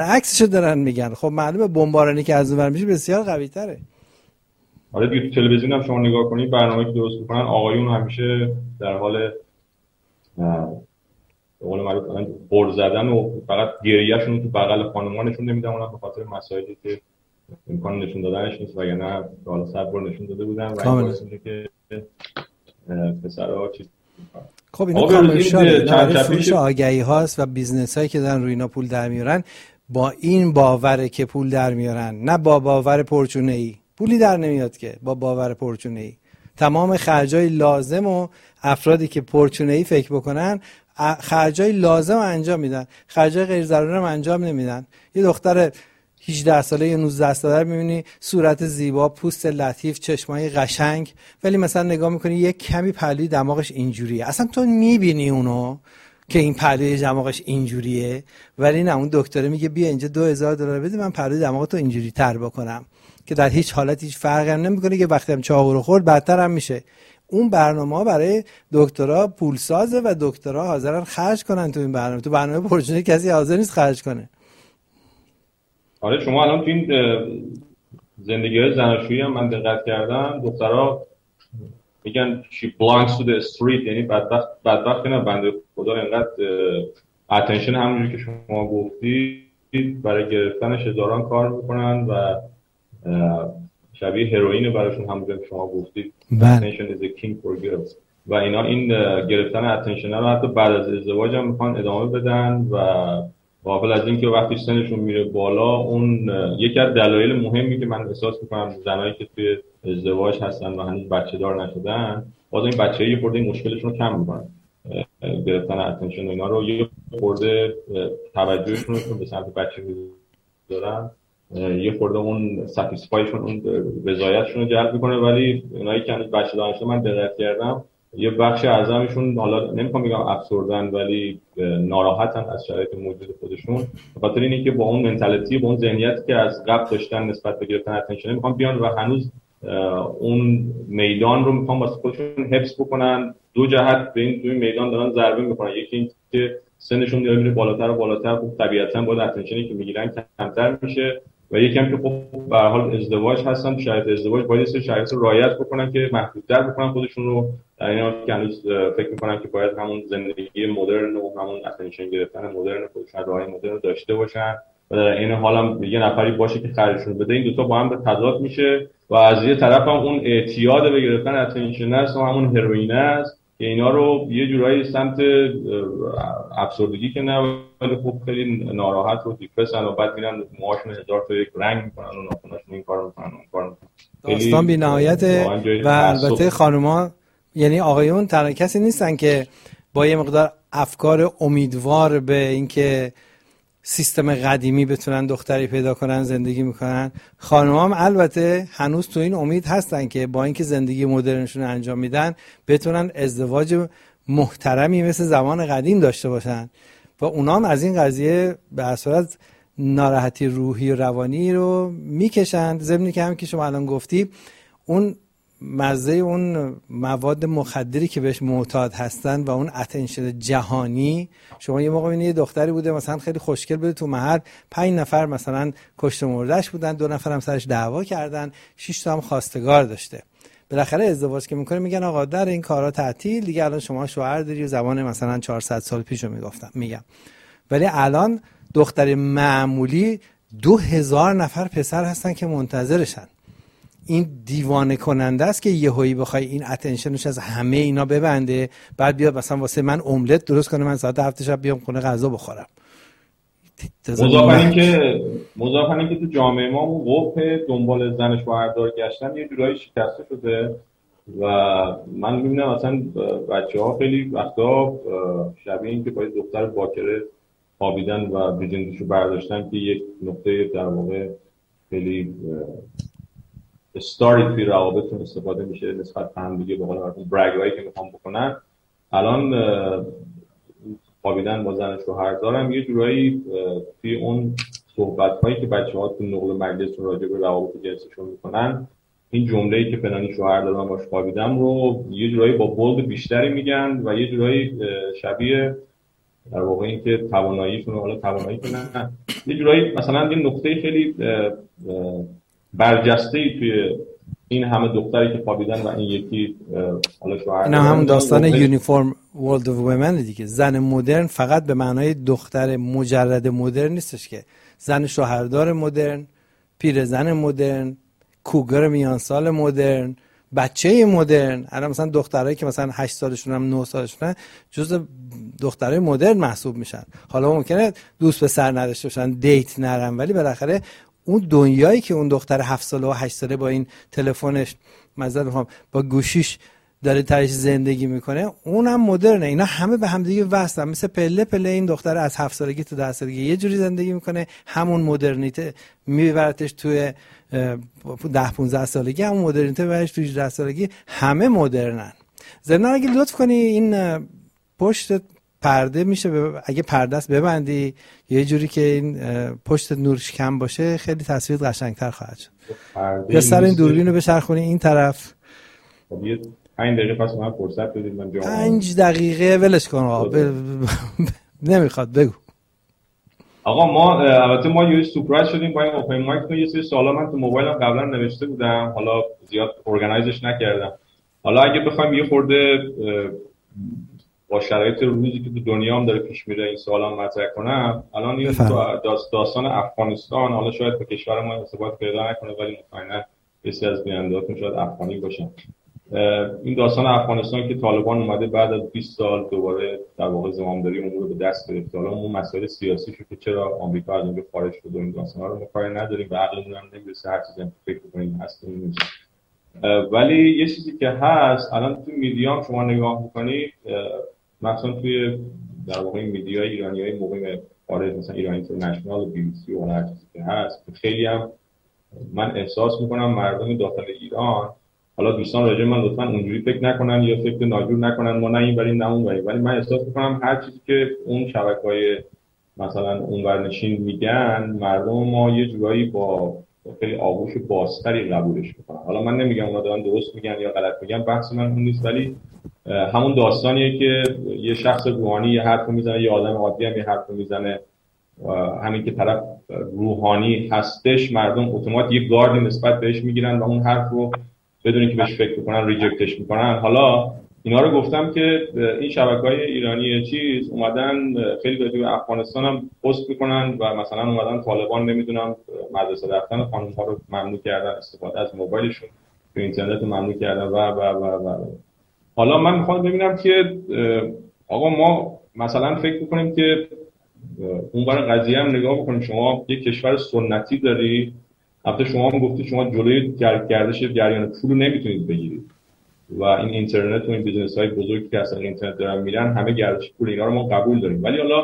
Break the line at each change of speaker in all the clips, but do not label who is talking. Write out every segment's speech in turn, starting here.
عکسشو دارن میگن. خب معلومه بمبارانی که از اون ور میشه بسیار قوی تره.
آره دیگه تو تلویزیون هم شما نگاه کنید برنامه‌ای که درست میکنن آقایون همیشه در حال به قول معروف بر زدن و فقط گریه‌شون تو بغل خانم‌ها نشون نمیدن، اونم به خاطر مسائلی که امکان نشون دادنش نیست، وگرنه حالا 100 بار نشون داده بودن و این باعث میشه که پسرها چیز می‌کنن.
خب اینا کامرشال برای فروش آگهی هاست و بیزنس هایی که دارن روی اینا پول در میارن، با این باوره که پول در میارن، نه با باور پرچونه ای. پولی در نمیاد که با باور پرچونه ای. تمام خرجای لازم و افرادی که پرچونه ای فکر بکنن خرجای لازم انجام میدن، خرجای غیر ضروری هم انجام نمیدن. یه دختر 18 ساله یا 19 ساله میبینی صورت زیبا، پوست لطیف، چشمای قشنگ، ولی مثلا نگاه میکنی یک کمی پهلوی دماغش اینجوریه. اصلا تو میبینی اونو که این پهلوی دماغش اینجوریه، ولی نه، اون دکتره میگه بیا اینجا $2000 بده من پهلوی دماغتو اینجوری تر بکنم، که در هیچ حالت هیچ فرقی هم نمیکنه، که وقتی هم چاقو رو خورد بدتر هم میشه. اون برنامه‌ها برای دکترا پولسازه و دکترا حاضرن خرج کنن تو این برنامه. تو برنامه پرچونه کسی حاضر نیست خرج کنه.
آره شما الان تو این زندگی‌های زناشویی هم من دقت کردم، دخترها میگن she belongs to the street، یعنی بدبخت نه بنده خدا اینقدر اتنشن همونجوری که شما گفتید برای گرفتنش هزاران کار میکنن و شبیه هروئین براشون همونجوری که شما گفتید attention is a king for girls و اینا این گرفتن اتنشن رو حتی بعد از ازدواج هم میخوان ادامه بدن و غافل از این که وقتی سنشون میره بالا اون یکی از دلایل مهمی که من احساس میکنم زنایی که توی ازدواج هستن و هنوز بچه دار نشدن باز این بچه‌ها یه خورده مشکلشون رو کم میکنن، گرفتن اتنشن اینا رو یه خورده توجهشون رو به سمت بچه میذارن، یه خورده اون ساتیسفایشون اون رضایتشون رو جلب میکنه. ولی اونایی که هنوز بچه دار نشدن من دقت کردم یه بخش اعظمشون حالا نمیخوام بگم افسردن ولی ناراحتن از شرایط موجود خودشون، به خاطر اینه که با اون منتالیتی با اون ذهنیتی که از قبل داشتن نسبت به گرفتن اتنشن میخوام بیان و هنوز اون میدان رو میخوام واسه خودشون حفظ بکنن. دو جهت به این میدان دارن ضربه میکنن، یکی این که سنشون داره میره بالاتر و بالاتر، خب طبیعتاً باید اتنشنی که میگیرن کمتر میشه و یکی هم که خب به هر حال ازدواج هستن، شرایط ازدواج باید سر شرایط رو رعایت بکنن که محدودتر بکنن خودشون رو، در این حال که هنوز فکر میکنن که باید همون زندگی مدرن و همون اتنشن گرفتن مدرن خودشون راه مدرن رو داشته باشن و در این حال هم یه نفری باشه که خرجشون بده. این دو تا با هم به تضاد میشه و از یه طرف هم اون اعتیاد به گرفتن اتنشن است و همون هروئین است که اینا رو یه جورایی سمت افسردگی که نه ولی خب خیلی ناراحت و دیپرسن و بعد میرن موهاشون هزار تا یک رنگ میکنن و ناخناشون این کارو میکنن اون کارو میکنن.
داستان بی‌نهایت و البته خانوما یعنی آقایون تنها کسی نیستن که با یه مقدار افکار امیدوار به اینکه سیستم قدیمی بتونن دختری پیدا کنن زندگی میکنن. خانوما هم البته هنوز تو این امید هستن که با اینکه زندگی مدرنشون انجام میدن بتونن ازدواج محترمی مثل زمان قدیم داشته باشن و اونا هم از این قضیه به صورت ناراحتی روحی و روانی رو میکشن. ضمن که هم که شما الان گفتی اون مزه اون مواد مخدری که بهش معتاد هستن و اون اتنشن جهانی. شما یه موقع ببینید یه دختری بوده مثلا خیلی خوشگل بوده تو محل، 5 نفر مثلا کشته مرده‌اش بودن، 2 نفر هم سرش دعوا کردن، 6 تا هم خواستگار داشته. بالاخره ازدواج که میکنه میگن آقا در این کارا تعطیل دیگه، الان شما شوهر داری و زمان مثلا 400 سال پیشو میگم. ولی الان دختر معمولی 2000 نفر پسر هستن که منتظرشن. این دیوانه کننده است که یهویی بخوای این اتنشنش از همه اینا ببنده، بعد بیاد مثلا واسه من املت درست کنه من ساعت 7 شب بیام خونه غذا بخورم.
مضافاً اینکه تو جامعه ما اون قوه دنبال زن شوهردار گشتن یه جورایی شکسته شده و من میبینم مثلا بچه‌ها خیلی وقتا شبیه این که باید دختر باکره خوابیدن و بیزندشو برداشتن که یک نقطه در واقع خیلی استاری توی روابطتون استفاده میشه نسبت به هم دیگه، به قول معروف برگایی که میخوام بکنن. الان خوابیدن با زن شوهردارم یه جورایی توی اون صحبت‌هایی که بچه‌ها تو نقل مجلس راجع به روابط جنسیشون میکنن، این جمله‌ای که فلانی شوهر دارم باش خوابیدم رو یه جورایی با بولد بیشتری میگن و یه جورایی شبیه در واقع این که تواناییشون حالا توانایی کنن یه جورایی مثلا یه نقطه خیلی برجسته‌ای توی این همه دختری که خوابیدن و این یکی حالا شوهر،
اینا همون داستان یونیفرم ورلد اف وومن دیگه. زن مدرن فقط به معنای دختر مجرد مدرن نیستش که، زن شوهردار مدرن، پیرزن مدرن، کوگر میان سال مدرن، بچه مدرن. الان مثلا دخترایی که مثلا 8 سالشون هم 9 سالشون جزء دخترای مدرن محسوب میشن. حالا ممکنه دوست پسر نداشته باشن، دیت نرن، ولی بالاخره اون دنیایی که اون دختر 7 ساله و 8 ساله با این تلفنش با گوشیش داره ترش زندگی میکنه، اونم مدرنه. اینا همه به هم دیگه وصلن، مثل پله پله این دختر از 7 سالگی تا 10 سالگی یه جوری زندگی میکنه، همون مدرنیته میبرتش توی 10-15 سالگی، همون مدرنیته میبرتش توی 18 سالگی. همه مدرنن. ضمن اگه لطف کنی این پشت پرده میشه اگه پرده است ببندی یه جوری که این پشت نورش کم باشه، خیلی تصویر قشنگتر خواهد شد. یا سر این دوربین رو بچرخونی این طرف.
5 دقیقه پس من فرصت بدید من جواب
5 دقیقه ولش کن آقا. نمیخواد بگو.
آقا ما البته ما یه سورپرایز شدیم با این اوپن مایک. یه سری سوالا من تو موبایلم قبلا نوشته بودم، حالا زیاد ارگانایزش نکردم. حالا اگه بخوایم یه خورده با شرایط روزی که تو دنیا هم داره پیش میره این سوالا مطرح کنم، الان این داستان افغانستان، حالا شاید به کشور ما ارتباط پیدا نکنه ولی مطمئنا بسیاری از بیننده‌هاتون شاید افغانی باشن. این داستان افغانستان که طالبان اومده بعد از 20 سال دوباره در واقع زمامداری امور رو به دست گرفته. حالا اون مسائل سیاسی شو که چرا آمریکا از اونجا خارج شد و این داستانا رو ما کاری نداریم و عقلمون هم نمیرسه هر چیزی هم فکر کنیم هست نیست. ولی یه چیزی که هست الان تو میدیام شما نگاه می‌کنید، مثلا توی در واقع میدیای ایرانیای مقیم خارج مثلا ایران اینترنشنال و بی بی سی و هر چیزی که هست، خیلی هم من احساس می‌کنم مردم داخل ایران، حالا دوستان راجع من لطفاً اونجوری فکر نکنن یا فکر ناجور نکنن ما نه این ولی نه اون ولی من احساس می‌کنم هر چیزی که اون شبکه‌های مثلا اونورنشین میگن مردم ما یه جورایی با خیلی آغوش بازتری قبولش میکنن. حالا من نمیگم اونا دارن درست میگن یا غلط میگن، بحث من اون نیست، ولی همون داستانیه که یه شخص روحانی یه حرف میزنه، یه آدم عادی هم یه حرف میزنه، همین که طرف روحانی هستش مردم اتومات یه گاردی نسبت بهش میگیرن و اون حرف رو بدون اینکه بهش فکر کنن ریجکتش میکنن. حالا اینا رو گفتم که این شبکه‌های ایرانی چیز اومدن خیلی راجع به افغانستان هم پست میکنن و مثلا اومدن طالبان نمیدونم مدرسه رفتن خانم‌ها رو ممنوع کردن، استفاده از موبایلشون تو اینترنت رو ممنوع کردن و حالا من میخوام ببینم که آقا ما مثلا فکر میکنیم که اون برای قضیه هم نگاه بکنیم. شما یک کشور سنتی داری، البته شما هم گفتید شما جلوی گردش جریان پول رو نمیتونید بگیرید و این اینترنت و این بیزنس‌های بزرگی که اصلا اینترنت دارن میرن همه گردش پول اینا رو ما قبول داریم، ولی حالا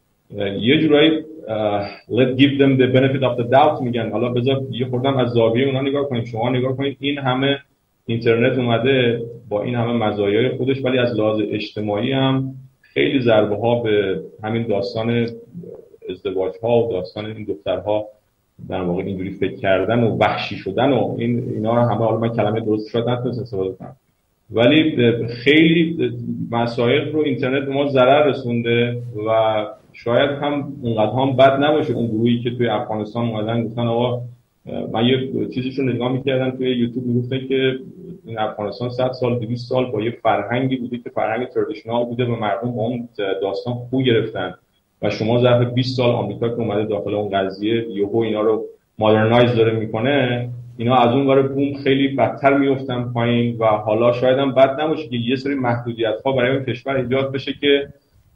یه جورایی let's give them the benefit of the doubt میگن. حالا بذار یه خوردم از زاویه اونا نگاه کنیم. شما نگاه کنید این همه اینترنت اومده با این همه مزایای خودش، ولی از لحاظ اجتماعی هم خیلی ضربه ها به همین داستان ازدواج ها و داستان این دخترها در واقع اینجوری فکر کردن و وحشی شدن و اینا رو همه، حالا من کلمه درست شاید نتونستم استفاده کنم، ولی خیلی مسائل رو اینترنت به ما ضرر رسونده و شاید هم اونقدر هم بد نباشه اون گروهی که توی افغانستان اومدن گفتن آقا، من یه چیزیشون نگاه می‌کردم توی یوتیوب میگفتن که این افغانستان 100 سال 200 سال با یه فرهنگی بوده که فرهنگ ترادیشنال بوده و مردم با اون داستان خو گرفتن و شما ظرف 20 سال آمریکا که اومده داخل اون قضیه یهو اینا رو مادرنایز داره میکنه، اینا از اون ور بوم خیلی بدتر میافتن پایین و حالا شاید هم بد نباشه که یه سری محدودیت‌ها برای اون کشور ایجاد بشه که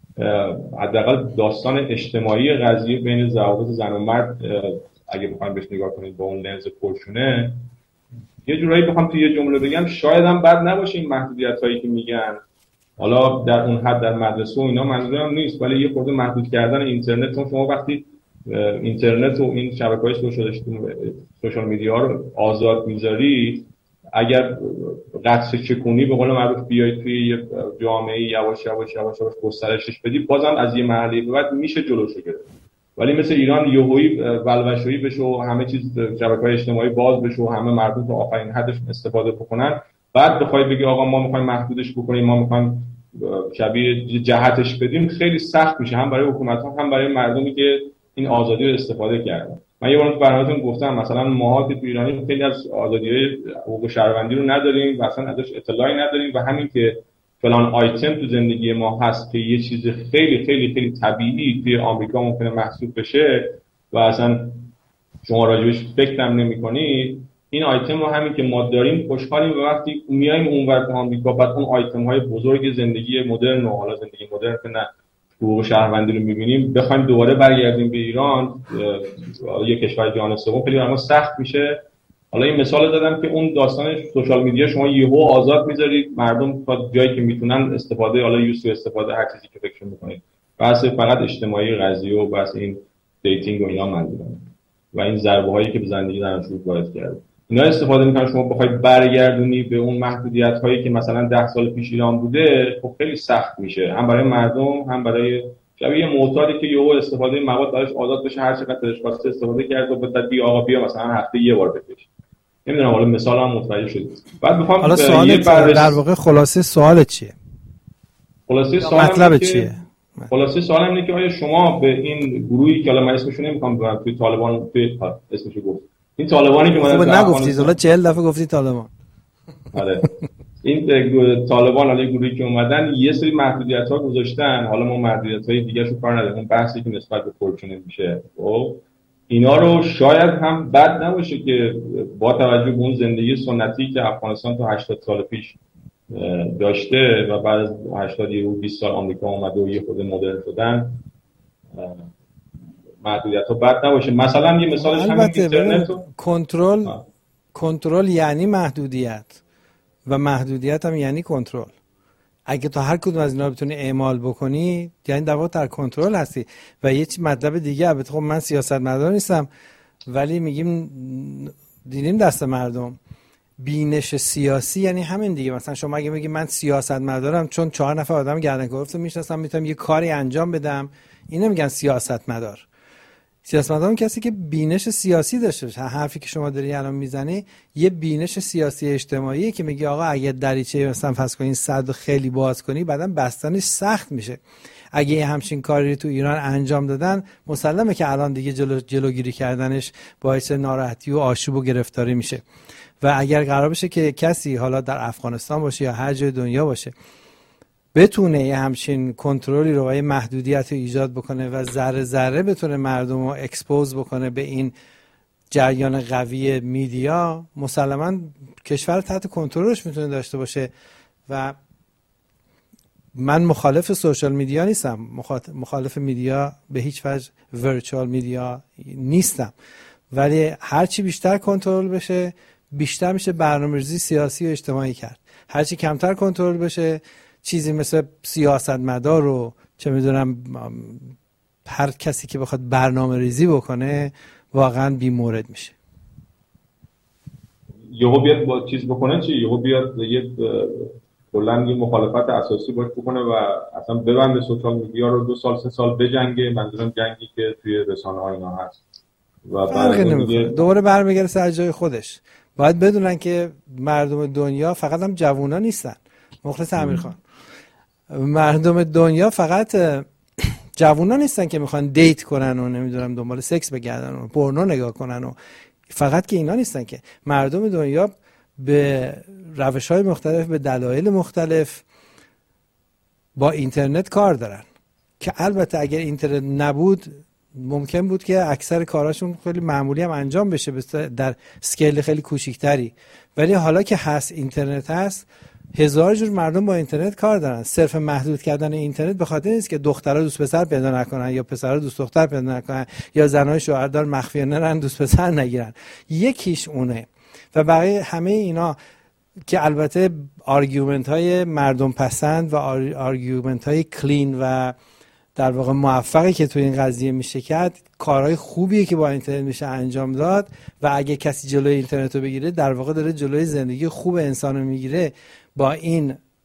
حداقل داستان اجتماعی قضیه بین ضوابط زن و مرد اگه بخوایم بهش نگاه کنید با اون لنز پرشونه، یه جورایی بخوام توی یه جمله بگم شاید هم بد نباشه این محدودیت‌هایی که میگن. حالا در اون حد در مدرسه و اینا منظورم نیست، ولی یه خورده محدود کردن اینترنت، چون شما وقتی اینترنت و این شبکه‌های سوشال میدیا رو آزاد میذاری، اگر قطع چکونی به قول معروف بیاید توی یه جامعه یواش یواش گسترشش بدی، بازم از یه مرحله به بعد میشه جلوشو گرفت. ولی مثل ایران یهویی ولوشویی بشه و همه چیز شبکه‌های اجتماعی باز بشه و همه مردم تا آخرین حدش استفاده بکنن، بعد بخوای بگی آقا ما می‌خوایم محدودش بکنیم، ما می‌خوایم شبیه جهتش بدیم خیلی سخت میشه، هم برای حکومت‌ها هم برای مردمی که این آزادی رو استفاده کردن. من یه بار تو برنامه‌تون گفتم مثلا ماها که تو ایرانی خیلی از آزادی‌های حقوق شهروندی رو نداریم و اصلا ازش اطلاعی نداریم و همین که فلان آیتم تو زندگی ما هست که یه چیز خیلی خیلی خیلی طبیعی توی آمریکا ممکنه محسوب بشه و اصلا شما راجبش فکر هم نمی‌کنید، این آیتم رو همین که ما داریم خوشحالیم و وقتی میایم اونور تو آمریکا بعد اون آیتم‌های بزرگ زندگی مدرن و حالا زندگی مدرن که نه حقوق شهروندی رو می‌بینیم بخوایم دوباره برگردیم به ایران یک کشور جهان سوم خیلی برای ما سخت میشه. حالا این مثال دادم که اون داستان سوشال میدیا شما یهو آزاد میذارید مردم تا جایی که میتونن استفاده، حالا یوز استفاده هر چیزی که فکر می‌کنید، بحث فقط اجتماعی قضیه و بحث این دیتینگ و اینا منظورم و این ضربه هایی که به زندگی زناشویی وارد کرده اینا استفاده میکنن. شما بخواید برگردونی به اون محدودیت هایی که مثلا 10 سال پیش ایران بوده خب خیلی سخت میشه، هم برای مردم هم برای شبیه معتادی که یهو استفاده مواد براش آزاد بشه هر چقدر دلش خواسته استفاده کرد و بعد بیا آقا بیا مثلا هفته یه بار بکش. نمیدونم حالا مثلا متوجه شدید. بعد میخوام
حالا سوالت در واقع خلاصه سوالت چیه؟
خلاصه سوالم چیه؟ خلاصه سوالم اینه که آیا شما به این گروهی که حالا من اسمشو نمیخوام بگم توی طالبان توی اسمشو گفت این طالبانی که
من نگفتید حالا 40 دفعه گفتی طالبان.
آره این طالبان حالا گروهی که اومدن یه سری محدودیت‌ها گذاشتن، حالا ما محدودیت‌های دیگه‌شو کار نداریم، اون بحثی که نسبت به فورچون میشه خب اینا رو شاید هم بد نباشه که با توجه به اون زندگی سنتی که افغانستان تا 80 سال پیش داشته و بعد از 80 و 20 سال آمریکا اومده و یه خود مدرن شدن محدودیت‌ها بد نباشه. مثلا یه مثالش همین اینترنت
کنترل یعنی محدودیت و محدودیت هم یعنی کنترل. اگه تو هر کدوم از اینا بتونی اعمال بکنی یعنی در واقع در کنترل هستی. و یه مطلب دیگه، البته خب من سیاستمدار نیستم ولی میگیم دیدیم دست مردم بینش سیاسی یعنی همین دیگه. مثلا شما اگه بگی من سیاستمدارم چون 4 نفر آدم گردن کلفت میشناسم میتونم یه کاری انجام بدم، اینا میگن سیاستمدار. سیاستمدار کسی که بینش سیاسی داشته باشه. حرفی که شما داری الان میزنی یه بینش سیاسی اجتماعی که میگه آقا اگه دریچه مثلا فرض کنین صد خیلی باز کنی بعداً بستنش سخت میشه. اگه یه همچین کاری تو ایران انجام دادن مسلمه که الان دیگه جلوگیری کردنش باعث ناراحتی و آشوب و گرفتاری میشه. و اگر قرار بشه که کسی حالا در افغانستان باشه یا هر جای دنیا باشه بتونه یه همچین کنترلی رو و یه محدودیت رو ایجاد بکنه و ذره ذره بتونه مردم رو اکسپوز بکنه به این جریان قوی میدیا، مسلماً کشور تحت کنترلش میتونه داشته باشه. و من مخالف سوشال میدیا نیستم، مخالف میدیا به هیچ وجه ورچوال میدیا نیستم، ولی هرچی بیشتر کنترل بشه بیشتر میشه برنامه‌ریزی سیاسی و اجتماعی کرد. هرچی کمتر کنترل بشه چیزی مثل سیاستمدار رو چه میدونم هر کسی که بخواد برنامه ریزی بکنه واقعا بی مورد میشه.
یهو بیاد با چیز بکنه چی؟ یهو بیاد یه کلاً یه مخالفت اساسی باش بکنه و اصلا ببنده سوشال میدیا رو 2 سال 3 سال بجنگه، منظورم جنگی که توی رسانه‌ها اینا هست و بعد
دوباره برمیگره سر جای خودش. باید بدونن که مردم دنیا فقط هم جوونا نیستن. مخلص امیرخان، مردم دنیا فقط جوونا نیستن که میخوان دیت کنن و نمیدونم دنبال سکس بگردن و پورنو نگاه کنن و فقط که اینا نیستن که مردم دنیا به روش‌های مختلف به دلایل مختلف با اینترنت کار دارن که البته اگر اینترنت نبود ممکن بود که اکثر کاراشون خیلی معمولی هم انجام بشه در اسکیل خیلی کوچیکتری، ولی حالا که هست اینترنت هست 1000 جور مردم با اینترنت کار دارن. صرف محدود کردن اینترنت به خاطر نیست که دخترها دوست پسر پیدا نکنن یا پسرها دوست دختر پیدا نکنن یا زنای شوهردار مخفیانه نرن دوست پسر نگیرن، یکیش اونه. و بقیه همه اینا که البته آرگومنت های مردم پسند و آرگومنت های کلین و در واقع موفقی که تو این قضیه میشه کرد، کارهای خوبیه که با اینترنت میشه انجام داد و اگه کسی جلوی اینترنت رو بگیره در واقع داره جلوی زندگی خوب انسان رو میگیره با این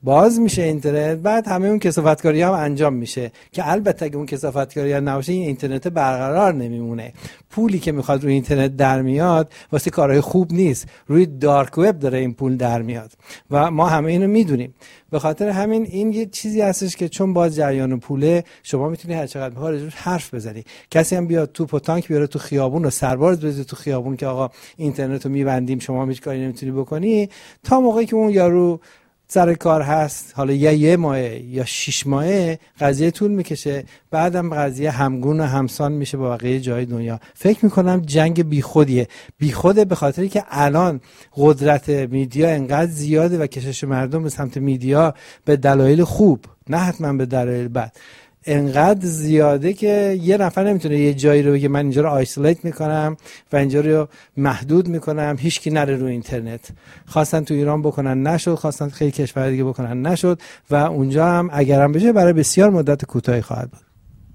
باز میشه اینترنت، بعد همه اون کثافتکاری هم انجام میشه که البته اگه اون کثافتکاری ها نباشه این اینترنت برقرار نمیمونه. پولی که میخواد روی اینترنت در میاد واسه کارهای خوب نیست، روی دارک وب داره این پول در میاد و ما همه اینو میدونیم. به خاطر همین این یه چیزی هستش که چون باز جریان پوله، شما میتونی هر چقدر بخوای روش حرف بزنی. کسی هم بیاد توپ و تانک بیاره تو خیابون و سرباز بزنه تو خیابون که آقا اینترنت رو میبندیم شما هیچ کاری نمیتونی بکنی، تا موقعی که اون یارو سر کار هست، حالا یا 1 ماه یا 6 ماه قضیه طول میکشه، بعدم قضیه همگون و همسان میشه با بقیه جای دنیا. فکر میکنم جنگ بیخوده به خاطری که الان قدرت میدیا انقدر زیاده و کشش مردم به سمت میدیا به دلایل خوب، نه حتما به دلایل بد، انقدر زیاده که یه نفر نمیتونه یه جایی رو بگه من اینجا رو آیسولیت میکنم و اینجا رو محدود میکنم هیچکی نره رو اینترنت. خواستن تو ایران بکنن نشد، خواستن خیلی کشور دیگه بکنن نشد و اونجا هم اگرم بشه برای بسیار مدت کوتاهی خواهد بود.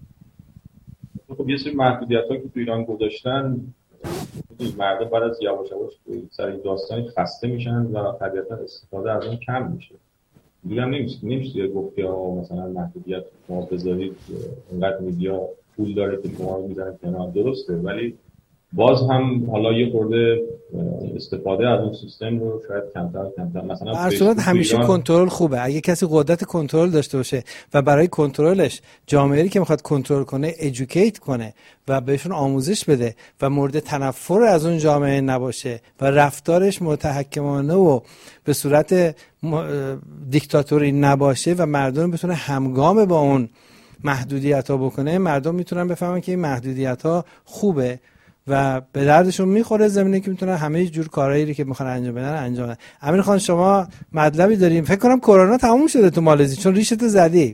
خب یه سری محدودیت‌هایی که تو ایران گذاشتن، مردم بعد از یواش یواش سر این داستانی خسته میشن و طبیعتا استفاده از اون کم میشه. دیگه هم نمیشه گفت که مثلا محدودیت شما بذارید اینقدر میدیا پول داره که شما رو میزنه کنار، درسته، ولی باز هم حالا یه خورده استفاده از اون سیستم رو شاید کمتر مثلا
در صورت همیشه کنترل خوبه. اگه کسی قدرت کنترل داشته باشه و برای کنترلش جامعه‌ای که میخواد کنترل کنه ادوکییت کنه و بهشون آموزش بده و مورد تنفر از اون جامعه نباشه و رفتارش متحکمانه و به صورت دیکتاتوری نباشه و مردم بتونه همگام با اون محدودیت‌ها بکنه، مردم میتونن بفهمن که این محدودیت‌ها خوبه و به دردشون میخوره، زمینه که میتونن همه جور کارهایی که میخوان انجام بدن انجام بدن. امیر خان شما مطلبی داریم؟ فکر کنم کرونا تموم شده تو مالزی چون ریشتو زدی.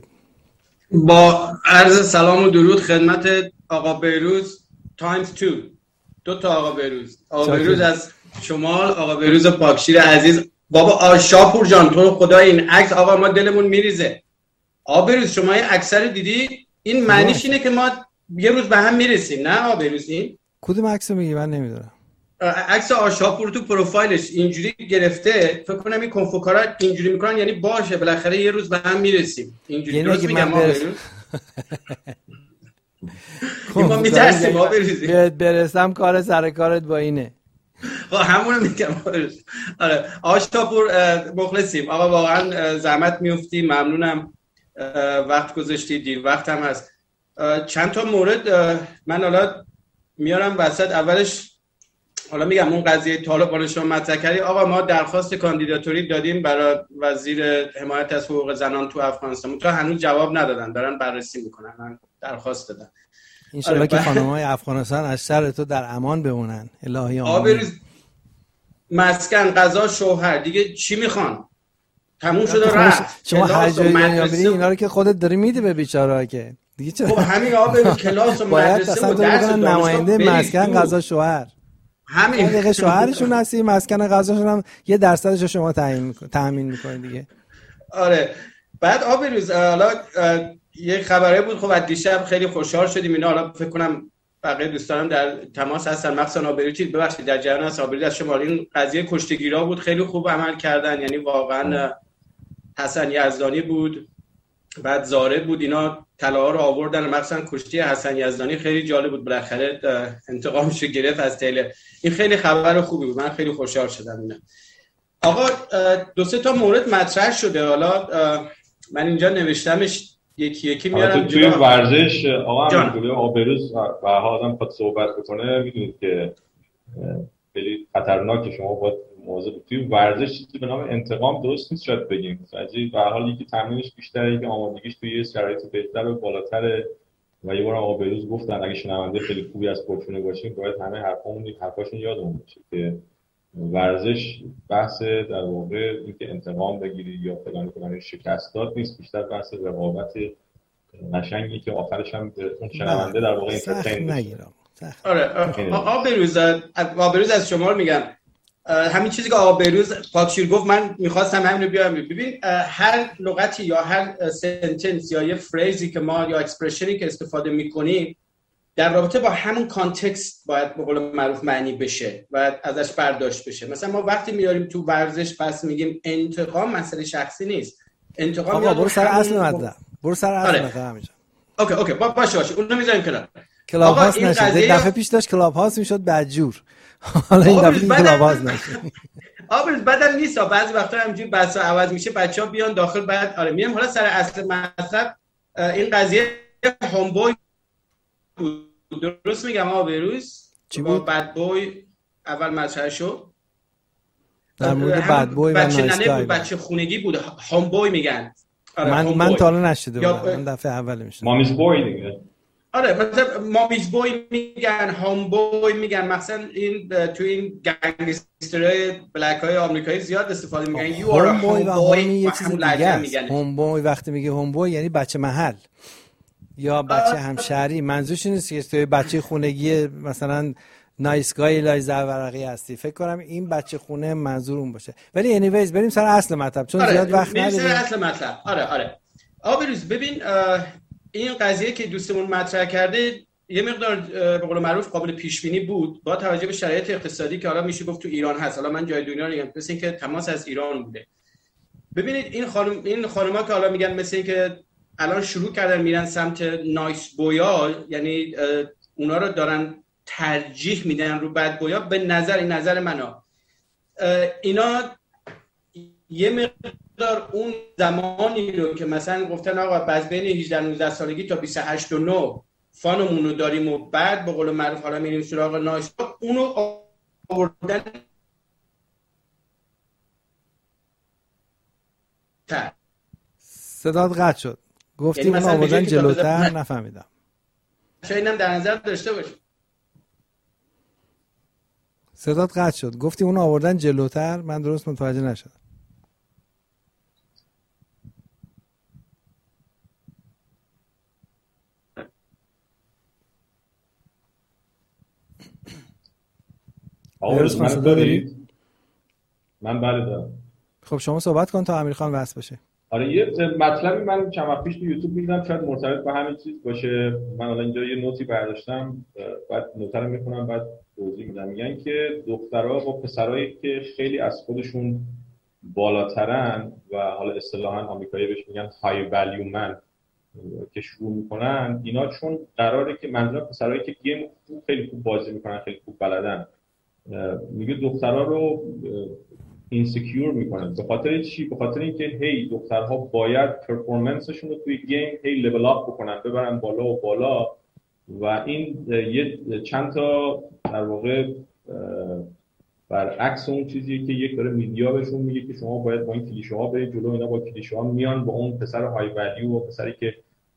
با عرض سلام و درود خدمت آقا بیروز تایمز 2 تا آقا بیروز از شمال، آقا بیروز پاکشیر عزیز. بابا شاپور جان تو خدا این عکس آقا ما دلمون میریزه. آقا بیروز شما این عکس رو دیدی؟ این معنیش اینه که ما یه روز به هم میرسیم، نه آقا بیروز؟ این
کدوم عکس میگی؟ من نمیدونم.
عکس آشاپور تو پروفایلش اینجوری گرفته، فکر کنم این کنفوکارا اینجوری میکنن، یعنی باشه بالاخره یه روز به هم میرسیم. اینجوری درست میگم آقا بیروز؟ ما میترسیم آقا بیروز
برسم کار سر کارت با اینه.
همونو میگم. آره آشاپور مخلصیم آقا، واقعا زحمت میفتی، ممنونم وقت گذاشتی، دیر وقت هم هست. چند تا مورد من حالا میارم وسط. اولش حالا میگم اون قضیه طالبان شما مطرح کردی. آقا ما درخواست کاندیداتوری دادیم برای وزیر حمایت از حقوق زنان تو افغانستان، تا هنوز جواب ندادن، دارن بررسی میکنن. من درخواست دادم
ان شاء الله که خانم‌های افغانستان از شر تو در امان بمونن. الهی آمین.
آبروز مسکن، غذا، شوهر، دیگه چی میخوان؟ تموم شده رفت.
شما هر جایی دنیا بری اینا رو که خودت داری میدی به بیچاره‌ها که دیگه چه.
خب همین آبرو کلاس و مدرسه و درس و
نماینده مسکن، غذا، شوهر.
همین
دیگه شوهرشون هستی، مسکن، غذاشون هم یه درصدش رو شما تامین میکنید دیگه.
آره. بعد آبروز حالا یه خبره بود، خب از دیشب خیلی خوشحال شدیم اینا. حالا فکر کنم بقیه دوستانم در تماس هستن، مخصوصا آبروچی ببخشید در جریان هست. آبروز از شما این قضیه کشتگیرا بود، خیلی خوب عمل کردن، یعنی واقعا حسن یزدانی بود، بعد زاره بود، اینا طلاها رو آوردن، مثلا کشتی حسن یزدانی خیلی جالب بود، بالاخره انتقامش رو گرفت از تیلر. این خیلی خبر خوبی بود، من خیلی خوشحال شدم اینا. آقا 2-3 تا مورد مطرح شده، حالا من اینجا نوشتمش یکی یکی میارم.
توی ورزش آقا همینجوری آبروز و آدم خود صحبت بکنه، میدونید که خیلی خطرناکه، شما باید مواظب باشید. توی ورزش چیزی به نام انتقام درست نیست شاید بگیم، مثلا به هر حال یکی تمرینش بیشتره، یکی آمادگیش توی شرایط بهتر و بالاتره. و یه بار آقا بیروز گفتن اگه شنونده خیلی خوبی از فورچونه باشیم باید همه حرفاشون یادمون باشه که ورزش بحث در واقع اینکه انتقام بگیری یا فلان کنی شکست داد نیست، بیشتر بحث رقابت قشنگی که آخرش هم اون شنونده در واقع اینترتین نگیرم.
آره آقا بیروز از شما میگم همین چیزی که آقا بیروز پاکشیر گفت، من میخواستم همین رو بیارم. ببین هر لغتی یا هر سنتنس یا یه فریزی که ما یا اکسپرشنی که استفاده میکنیم در رابطه با همون کانتکست باید به قول معروف معنی بشه و ازش برداشت بشه. مثلا ما وقتی میاریم تو ورزش پس میگیم انتقام مسئله شخصی نیست، انتقام میاد.
برو سر اصل مطلب. برو سر اصل مطلب همینجا.
اوکی باشه اونو میذاریم کنار.
کلاب هاست نشد. دفعه پیش داشت کلاب هاست میشد بدجور. حالا این دفعه دیگه کلاب هاست نشد.
آبرز بدل نیست. بعضی وقتا همینجوری بحثا عوض میشه، بچه‌ها بیان داخل بعد میام حالا سر اصل مطلب. این قضیه هومبوی بود، درست میگم آبروز؟
چی بود؟
بد بوی اول مطرح شد
در مورد بد بوی و نایس گای.
بچه خونگی بود، هومبوی میگن.
من تا حالا نشده بودم، من دفعه اول میشد.
مامیز بوی دیگه.
آره مثلا مامیز بوی میگن، هومبوی میگن. مثلا این تو این گنگسترهای بلک های آمریکایی زیاد استفاده میگن. یو آر هومبوی
یه چیز دیگه است. هومبوی وقتی میگه هومبوی یعنی بچه محل یا بچه همشهری. منظورش نیست که توی بچه خونگی مثلا نایس گای لای زرورقی هستی. فکر کنم این بچه خونه منظور اون باشه. ولی انیویز بریم سر اصل مطلب چون زیاد وقت نداریم.
سر اصل مطلب. آره آبروز ببین این قضیه که دوستمون مطرح کرده یه مقدار به قول معروف قابل پیش بینی بود با توجه به شرایط اقتصادی که حالا میشه گفت تو ایران هست. حالا من جای دنیا نمیگم، مثل اینکه تماس از ایران بوده. ببینید این خانوما که حالا میگن مثل اینکه الان شروع کردن میرن سمت نایس بویا، یعنی اونا رو دارن ترجیح میدن رو بد بویا. به نظر منو اینا یه مقدار اون زمانی رو که مثلا گفتن آقا بعد بین 18-19 سالگی تا 28 و 9 فانمون رو داریم و بعد به قول معروف حالا میریم سراغ نایس، اونو آوردن
صدات قطع شد. گفتیم اون آوردن جلوتر، نفهمیدم.
شاید اینم در نظر داشته باشی.
صدات قطع شد. گفتی اون آوردن جلوتر، من درست متوجه نشدم.
من بله دارم.
خب شما صحبت کن تا امیرخان وصل بشه.
آره یه مطلبی من چند وقت پیش تو یوتیوب دیدم، شاید مرتبط با همین چیز باشه. من الان اینجا یه نوتی برداشتم، بعد نوتا رو میخونم بعد توضیح میدم. میگن که دخترها با پسرایی که خیلی از خودشون بالاترن و حالا اصطلاحاً آمریکایی بهش میگن های ولیو من که شروع میکنن، اینا چون قراره که منظور پسرایی که گیم خیلی خوب بازی میکنن، خیلی خوب بلدن، میگه دخترها رو اینسکیور میکنن. به خاطر چی؟ به خاطر اینکه هی دخترها باید پرفورمنسشون رو توی گیم هی لول اپ بکنن، ببرن بالا و بالا. و این یه چند تا در واقع برعکس اون چیزی که یک داره میدیا بهشون میگه که شما باید با این کلیشه ها برید جلو. اینا با کلیشه ها میان با اون پسر های ولیو و پسری که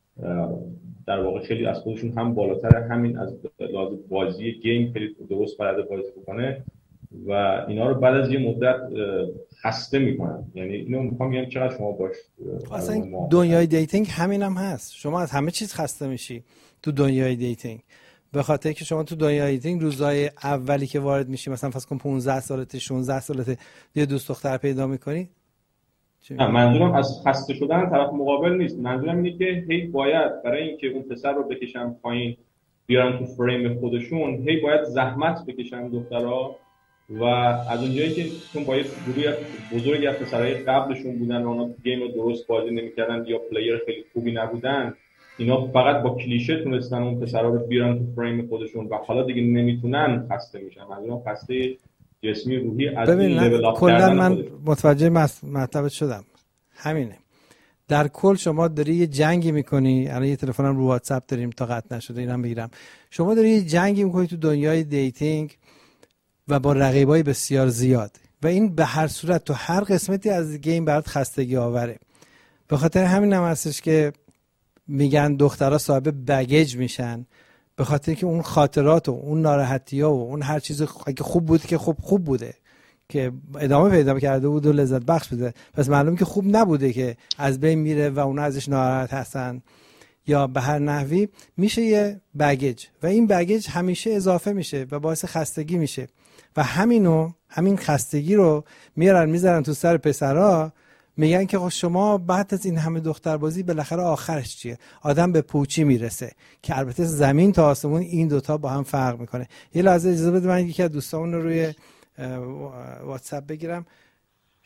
در واقع خیلی از خودشون هم بالاتر، همین از لحاظ بازی گیم خیلی درست بلده بازی بکنه و اینا رو بعد از یه مدت خسته میکنن. یعنی اینو میخوام بگم چقدر شما باش
اصلا دنیای دیتینگ همین هم هست. شما از همه چیز خسته میشی تو دنیای دیتینگ، به خاطر که شما تو دنیای دیتینگ روزهای اولی که وارد میشی، مثلا فرض کن 15 سالته 16 سالته یه دوست دختر پیدا میکنی.
نه منظورم از خسته شدن طرف مقابل نیست. منظورم اینه که هی باید برای اینکه اون پسر رو بکشن پایین بیارن تو فریم خودشون، هی باید زحمت بکشن دخترها. و از اونجایی که چون با یه گروه بزرگی از پسرای قبلشون بودن و اونا گیم رو درست بازی نمی‌کردن یا پلیر خیلی خوبی نبودن، اینا فقط با کلیشه تونستن اون پسرا رو بیارن تو فریم خودشون و حالا دیگه نمیتونن، خسته میشن. منظورم خسته جسمی روحی از این لول اپ کردن.
من متوجه مطلبت شدم. همینه. در کل شما داری یه جنگی میکنی. الان یه تلفنم رو واتساپ داریم تا قطع نشده اینم بگیرم. شما داری یه جنگی میکنی تو دنیای دیتینگ و با رقیبای بسیار زیاد و این به هر صورت تو هر قسمتی از گیم برات خستگی آوره. به خاطر همین هم هستش که میگن دخترها صاحب بگیج میشن، به خاطر که اون خاطرات و اون ناراحتی‌ها و اون هر چیز که خوب بود که خوب بوده که ادامه پیدا کرده بود و لذت بخش بوده، پس معلومه که خوب نبوده که از بین میره و اونا ازش ناراحت هستن یا به هر نحوی میشه یه بگیج و این بگیج همیشه اضافه میشه و باعث خستگی میشه و همین خستگی رو میذارن تو سر پسرا. میگن که شما بعد از این همه دختربازی بالاخره آخرش چیه؟ آدم به پوچی میرسه که البته زمین تا آسمون این دوتا با هم فرق میکنه. یه لحظه اجازه بده من یکی از دوستامون رو روی واتساپ بگیرم.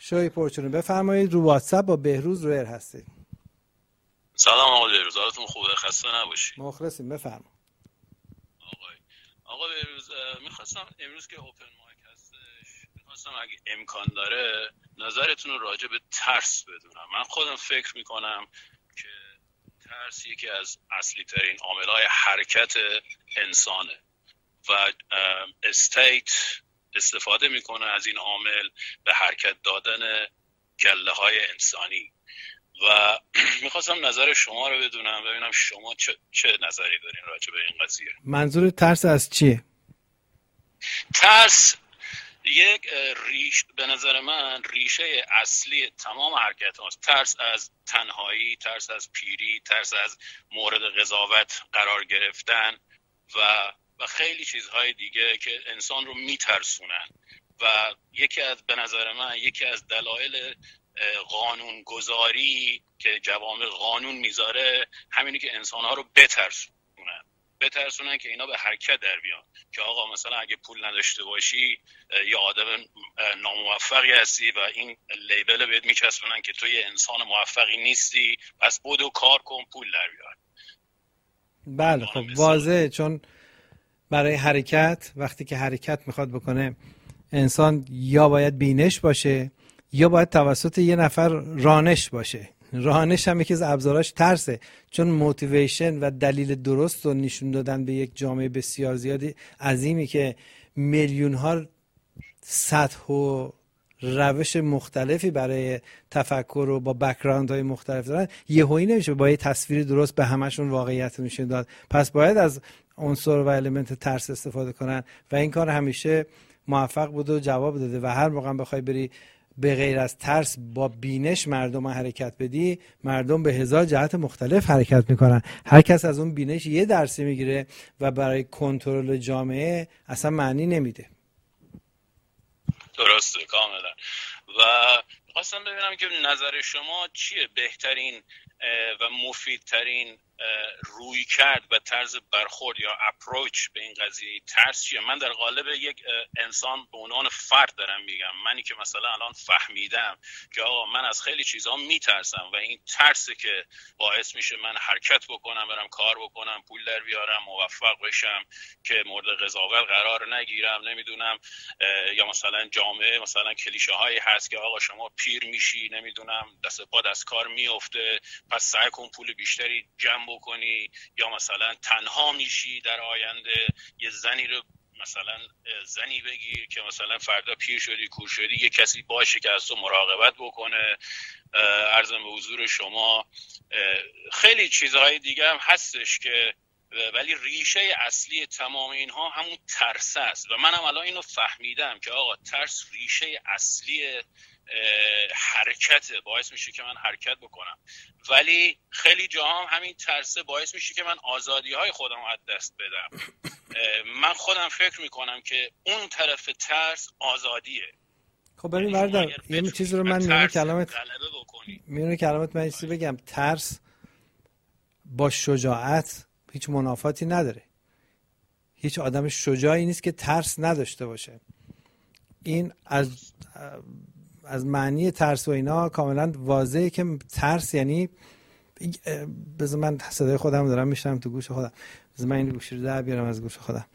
شوی پرچونه. بفرمایید. رو واتساپ با بهروز رویر هستید.
سلام آقا بهروز، حالتون خوبه؟ خسته نباشید.
مخلصیم. بفرما.
آقا بهروز، میخواستم امروز که اوپن مایک هستش، میخواستم اگه امکان داره نظرتون رو راجع به ترس بدونم. من خودم فکر میکنم که ترس یکی از اصلی ترین عامل‌های حرکت انسانه و استیت استفاده میکنه از این عامل به حرکت دادن گله‌های انسانی و میخواستم نظر شما رو بدونم، ببینم شما چه نظری دارین راجع به این قضیه.
منظور ترس از چیه؟
ترس یک به نظر من ریشه اصلی تمام حرکت هاست. ترس از تنهایی، ترس از پیری، ترس از مورد قضاوت قرار گرفتن و خیلی چیزهای دیگه که انسان رو میترسونن و به نظر من یکی از دلایل قانون گذاری که جوامع قانون میذاره همینه که انسانها رو بترسونن که اینا به حرکت در بیان، که آقا مثلا اگه پول نداشته باشی یا آدم ناموفقی هستی و این لیبل بهت میچسبونن که تو یه انسان موفقی نیستی، پس بدو کار کن پول در بیار.
بله خب واضحه، چون برای حرکت وقتی که حرکت میخواد بکنه انسان یا باید بینش باشه یا باید توسط یه نفر رانش باشه. رانش هم یکی از ابزاراش ترسه، چون موتیویشن و دلیل درست رو نشون دادن به یک جامعه بسیار زیادی عظیمی که میلیون ها سطح و روش مختلفی برای تفکر و با بک‌گراند های مختلف دارن، یهویی نمیشه با یه تصویر درست به همشون واقعیت نشون داد. پس باید از عنصر و المنت ترس استفاده کنن و این کار همیشه موفق بوده و جواب داده و هر موقع بخوای بری به غیر از ترس با بینش مردم حرکت بدی، مردم به هزار جهت مختلف حرکت میکنن. هر کس از اون بینش یه درسی میگیره و برای کنترل جامعه اصلا معنی نمیده.
درسته کاملا. و خواستم ببینم که نظر شما چیه بهترین و مفیدترین روی کرد و طرز برخورد یا اپروچ به این قضیه ترس چیه؟ من در قالب یک انسان به عنوان فرد دارم میگم، منی که مثلا الان فهمیدم که آقا من از خیلی چیزا میترسم و این ترسه که باعث میشه من حرکت بکنم، برم کار بکنم، پول در بیارم، موفق بشم، که مورد قضاوت قرار نگیرم، نمیدونم، یا مثلا جامعه مثلا کلیشه هایی هست که آقا شما پیر میشی، نمیدونم، دست پا از کار میفته، پس سعی کن پول بیشتری جمع بکنی، یا مثلا تنها میشی در آینده، یه زنی رو مثلا زنی بگیر که مثلا فردا پیر شدی کور شدی یه کسی باشه که از تو مراقبت بکنه. عرضم به حضور شما خیلی چیزهای دیگه هم هستش که ولی ریشه اصلی تمام اینها همون ترس است و منم الان اینو فهمیدم که آقا ترس ریشه اصلی حرکت باعث میشه که من حرکت بکنم، ولی خیلی جاها هم همین ترسه باعث میشه که من آزادی‌های خودم رو از دست بدم. من خودم فکر میکنم که اون طرف ترس آزادیه.
خب ببین بردار یه چیز رو من میونه کلامت من چیزی بگم، ترس با شجاعت هیچ منافاتی نداره. هیچ آدم شجاعی نیست که ترس نداشته باشه. این از معنی ترس و اینا کاملا واضحه که ترس یعنی بذار من صدای خودم دارم میشنم تو گوش خودم، بذار من این گوشی رو در بیارم از گوش خودم.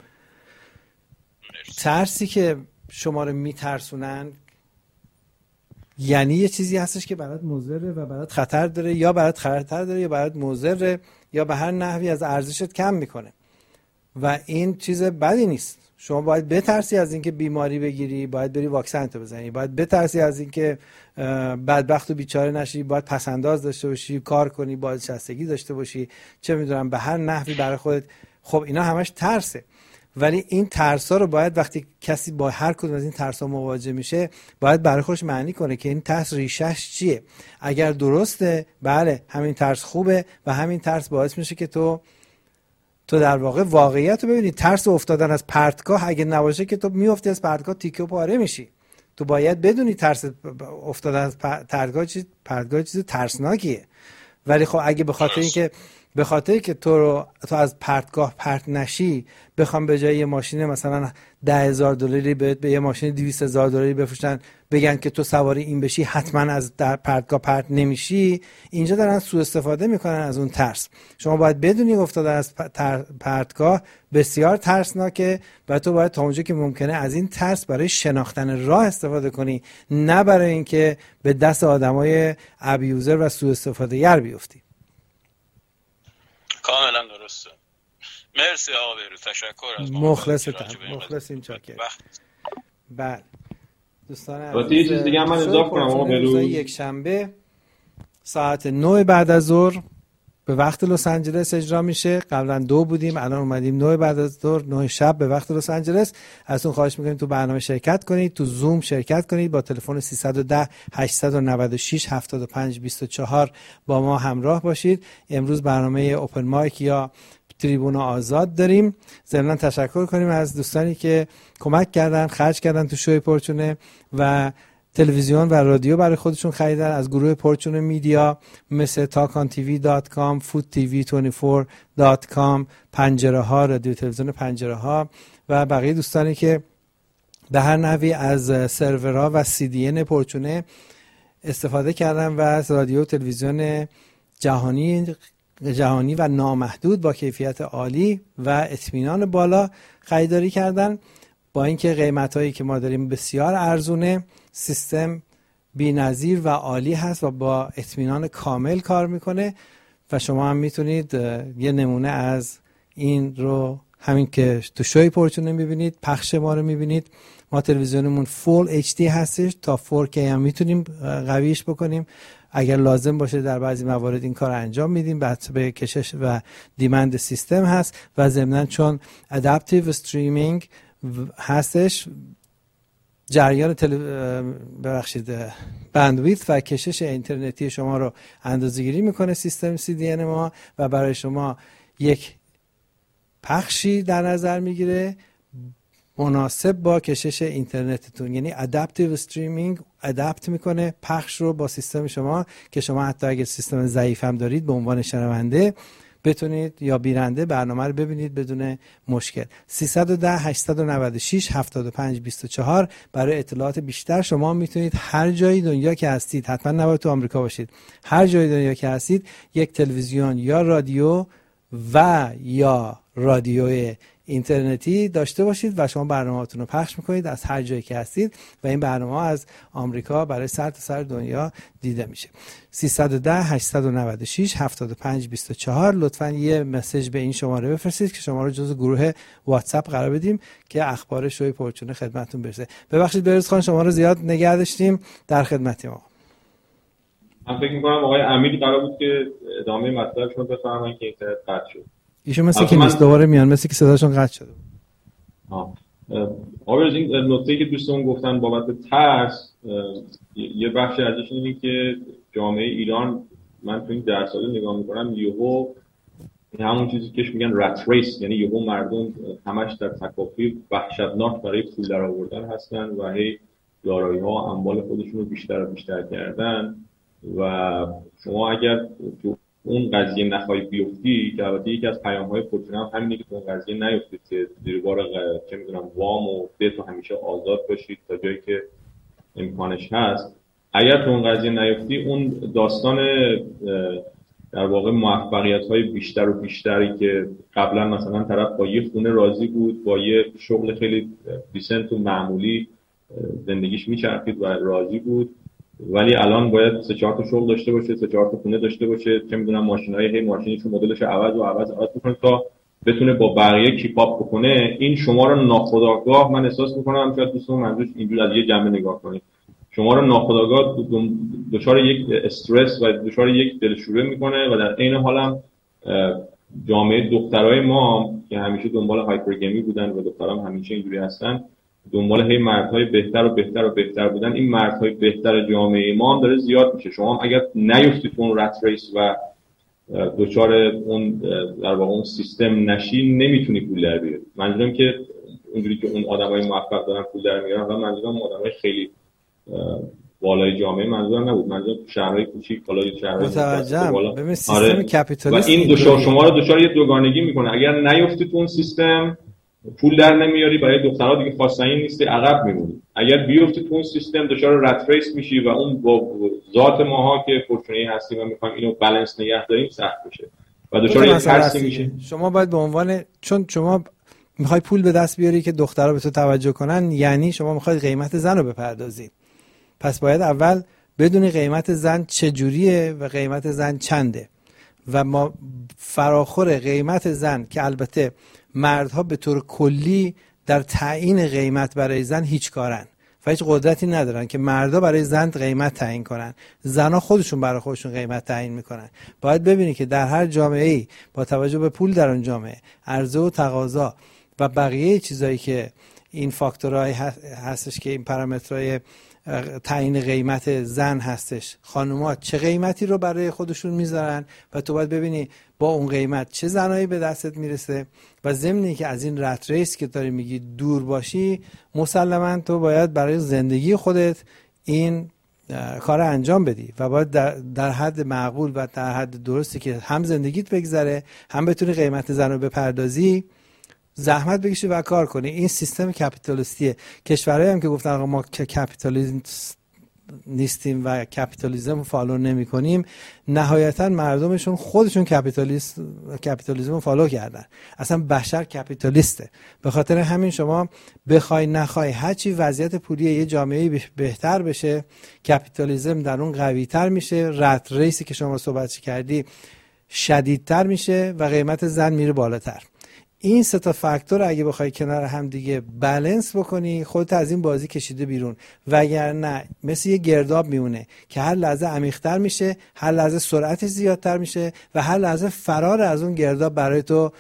ترسی که شما رو میترسونن یعنی یه چیزی هستش که برات مضره و برات خطر داره، یا برات خطر داره یا برات مضره، یا به هر نحوی از ارزشت کم میکنه و این چیز بدی نیست. شما باید بترسی از اینکه بیماری بگیری، باید بری واکسن تو بزنی، باید بترسی از اینکه بدبخت و بیچاره نشی، باید پسنداز داشته باشی، کار کنی، باید شستگی داشته باشی، چه میدونم به هر نحوی برای خودت. خب اینا همش ترسه، ولی این ترسا رو باید وقتی کسی با هر کدوم از این ترسا مواجه میشه باید برای خودش معنی کنه که این ترس ریشش چیه. اگر درسته بله همین ترس خوبه و همین ترس باعث میشه که تو در واقع واقعیت رو ببینی. ترس افتادن از پرتگاه اگه نباشه که تو میافتی از پرتگاه تیکه و پاره میشی. تو باید بدونی ترس افتادن از پرتگاه چیز ترسناکیه. ولی خب اگه به خاطر اینکه به خاطر که تو از پرتگاه پرت نشی بخوام به جای یه ماشین مثلا $10,000 به یه ماشین $200,000 بفروشن، بگن که تو سواری این بشی حتما از در پرتگاه پرت نمیشی. اینجا دارن سوء استفاده میکنن از اون ترس. شما باید بدونی افتادن از پرتگاه بسیار ترسناکه و تو باید تا اونجا که ممکنه از این ترس برای شناختن راه استفاده کنی، نه برای اینکه به دست آدمای ابیوزر و سوء استفاده گر بیفتی.
کاملا درسته. مرسی آقا بیرو، تشکر از
مخلصیم چاکر. بله دوستان
عزیز، یه چیز دیگه من اضافه کنم آقا بیرو.
یک شنبه ساعت 9 بعد از ظهر به وقت لس آنجلس اجرا میشه. قبلا 2 بودیم، الان اومدیم 9 بعد از ظهر، 9 شب به وقت لس آنجلس. ازتون خواهش میکنیم تو برنامه شرکت کنید، تو زوم شرکت کنید، با تلفن 310 896 7524 با ما همراه باشید. امروز برنامه اوپن مایک یا تریبون آزاد داریم. ضمن تشکر کنیم از دوستانی که کمک کردن، خرج کردن تو شوی پرچونه و تلویزیون و رادیو برای خودشون خریدن از گروه پرچونه میدیا مثل talkontv.com، foodtv24.com، پنجره ها، رادیو تلویزیون پنجره ها و بقیه دوستانی که به هر نحوی از سرورها و CDN پرچونه استفاده کردن و از رادیو تلویزیون جهانی و نامحدود با کیفیت عالی و اطمینان بالا خریداری کردن. با اینکه قیمتایی که ما داریم بسیار ارزونه، سیستم بی‌نظیر و عالی هست و با اطمینان کامل کار میکنه و شما هم میتونید یه نمونه از این رو همین که تو شوی پرچونه میبینید، پخش ما رو میبینید. ما تلویزیونمون فول HD هستش، تا 4K هم میتونیم قویش بکنیم. اگر لازم باشه در بعضی موارد این کار انجام میدیم، بحث به کشش و دیمند سیستم هست و ضمناً چون ادپتیو استریمینگ هستش، جریان بندویت و کشش اینترنتی شما رو اندازه‌گیری میکنه سیستم CDN ما و برای شما یک پخشی در نظر میگیره مناسب با کشش اینترنتتون. یعنی ادپتیو استریمینگ ادپت میکنه پخش رو با سیستم شما که شما حتی اگر سیستم ضعیف هم دارید به عنوان شنونده بتونید یا بیننده برنامه رو ببینید بدون مشکل. 310 896 7524 برای اطلاعات بیشتر. شما میتونید هر جای دنیا که هستید، حتما نباید تو آمریکا باشید، هر جای دنیا که هستید یک تلویزیون یا رادیو و یا رادیو اینترنتی داشته باشید و شما برنامه‌هاتون رو پخش میکنید از هر جایی که هستید و این برنامه از آمریکا برای سر تا سر دنیا دیده میشه. 310 896 7524 لطفاً یه مسیج به این شماره بفرستید که شما رو جزو گروه واتساپ قرار بدیم که اخبار شوی پرچونه خدمتتون برسه. ببخشید بروز خان شما رو زیاد نگه داشتیم، در خدمتیم آقا.
من فکر می‌کنم آقای امید قرار بود که ادامه مطلبشون بفرمایید که اینترنت قطع شد.
ایشون مثل که نیست، دوباره میان، مثل که صداشون قطع شده.
آقا این نکته‌ای که دوستان گفتن بابت ترس، یه بخشی ازش اینه که جامعه ایران، من تو این درس‌ها نگاه می‌کنم، یهو همون چیزی که میگن رت ریس، یعنی یهو مردم همش در تکاپوی وحشتناک برای پول درآوردن هستن و هی دارایی‌ها و اموال خودشون رو بیشتر و بیشتر کردن و شما اگر تو اون قضیه نخواهی بیفتی، که البته یکی از پیام‌های پرچونه هم همینه که تو اون قضیه نیفتید که زیر بار چه میدونم وام و ده تو همیشه آزاد باشید تا جایی که امکانش هست. اگر تو اون قضیه نیفتی، اون داستان در واقع موفقیت‌های بیشتر و بیشتری که قبلا مثلا طرف با یه خونه راضی بود، با یه شغل خیلی دیسنت و معمولی زندگیش میچرخید و راضی بود، ولی الان باید 3-4 تا شغل داشته باشه، 3-4 تا خونه داشته باشه، چه میدونم ماشینای ماشینیش مدلش عوض بکنه تا بتونه با بقیه کیپ اپ بکنه. این شما رو ناخودآگاه، من احساس میکنم شاید دوستان منظورش اینجوری از یه جنبه نگاه کنید، شما رو ناخودآگاه دچار یک استرس و دچار یک دلشوره میکنه و در عین حال هم جامعه دخترای ما که همیشه دنبال هایپرگامی بودن و دخترام همیشه اینجوری هستن، دنبال هی مردهای بهتر و بهتر و بهتر بودن، این مردهای بهتر جامعه ما هم داره زیاد میشه. شما هم اگر نیفتید تو اون رت ریس و دوچار اون در واقع اون سیستم نشی، نمیتونی پول در بیاری. منظورم که اونجوری که اون آدمای موفق دارن پول در میارن، و منظورم آدمای خیلی بالای جامعه منظورم نبود، منظور شهرهای کوچیک بالای شهرهای
متوجهم. ببین سیستم کپیتالیسم
و این شما رو دچار یه دوگانگی میکنه. اگر نیفتی تو اون سیستم پول در نمیاری، برای دخترها دیگه خواستنی نیستی، عقب میمونی. اگر بیفتی تو اون سیستم دچار رت ریس میشی و اون با ذات ماها که فورچونی هستیم و میخوایم اینو بالانس نگه داریم سخت بشه و دچار یه ترسی میشی.
شما باید به عنوان، چون شما میخوای پول به دست بیاری که دخترها به تو توجه کنن، یعنی شما میخوای قیمت زن رو بپردازی. پس باید اول بدونی قیمت زن چجوریه و قیمت زن چنده و ما فراخور قیمت زن، که البته مردها به طور کلی در تعیین قیمت برای زن هیچ کارن و هیچ قدرتی ندارن که مردا برای زن قیمت تعیین کنن. زنها خودشون برای خودشون قیمت تعیین میکنن. باید ببینی که در هر جامعه‌ای با توجه به پول در اون جامعه، عرضه و تقاضا و بقیه چیزایی که این فاکتورهای هستش که این پارامترهای تعیین قیمت زن هستش، خانوما چه قیمتی رو برای خودشون میذارن و تو باید ببینی با اون قیمت چه زنایی به دستت میرسه و ضمنی که از این رت ریس که داری میگی دور باشی، مسلماً تو باید برای زندگی خودت این کار انجام بدی و باید در حد معقول و در حد درستی که هم زندگیت بگذره، هم بتونی قیمت زن رو بپردازی، زحمت بکشی و کار کنی. این سیستم کپیتالیستیه. کشورهایی هم که گفتن آقا ما کپیتالیست نیستیم و کپیتالیسم فالو نمی کنیم، نهایتا مردمشون خودشون کپیتالیسم رو فالو کردن. اصلا بشر کپیتالیسته. به خاطر همین شما بخوای نخوای هرچی وضعیت پولی یه جامعه بهتر بشه، کپیتالیسم در اون قوی تر میشه، رت ریسی که شما صحبت کردی شدیدتر میشه و قیمت زن میره بالاتر. این سه تا فاکتور اگه بخوای کنار هم دیگه بالانس بکنی، خودت از این بازی کشیده بیرون، وگرنه مثل یه گرداب میمونه که هر لحظه عمیق‌تر میشه، هر لحظه سرعتش زیادتر میشه و هر لحظه فرار از اون گرداب برای تو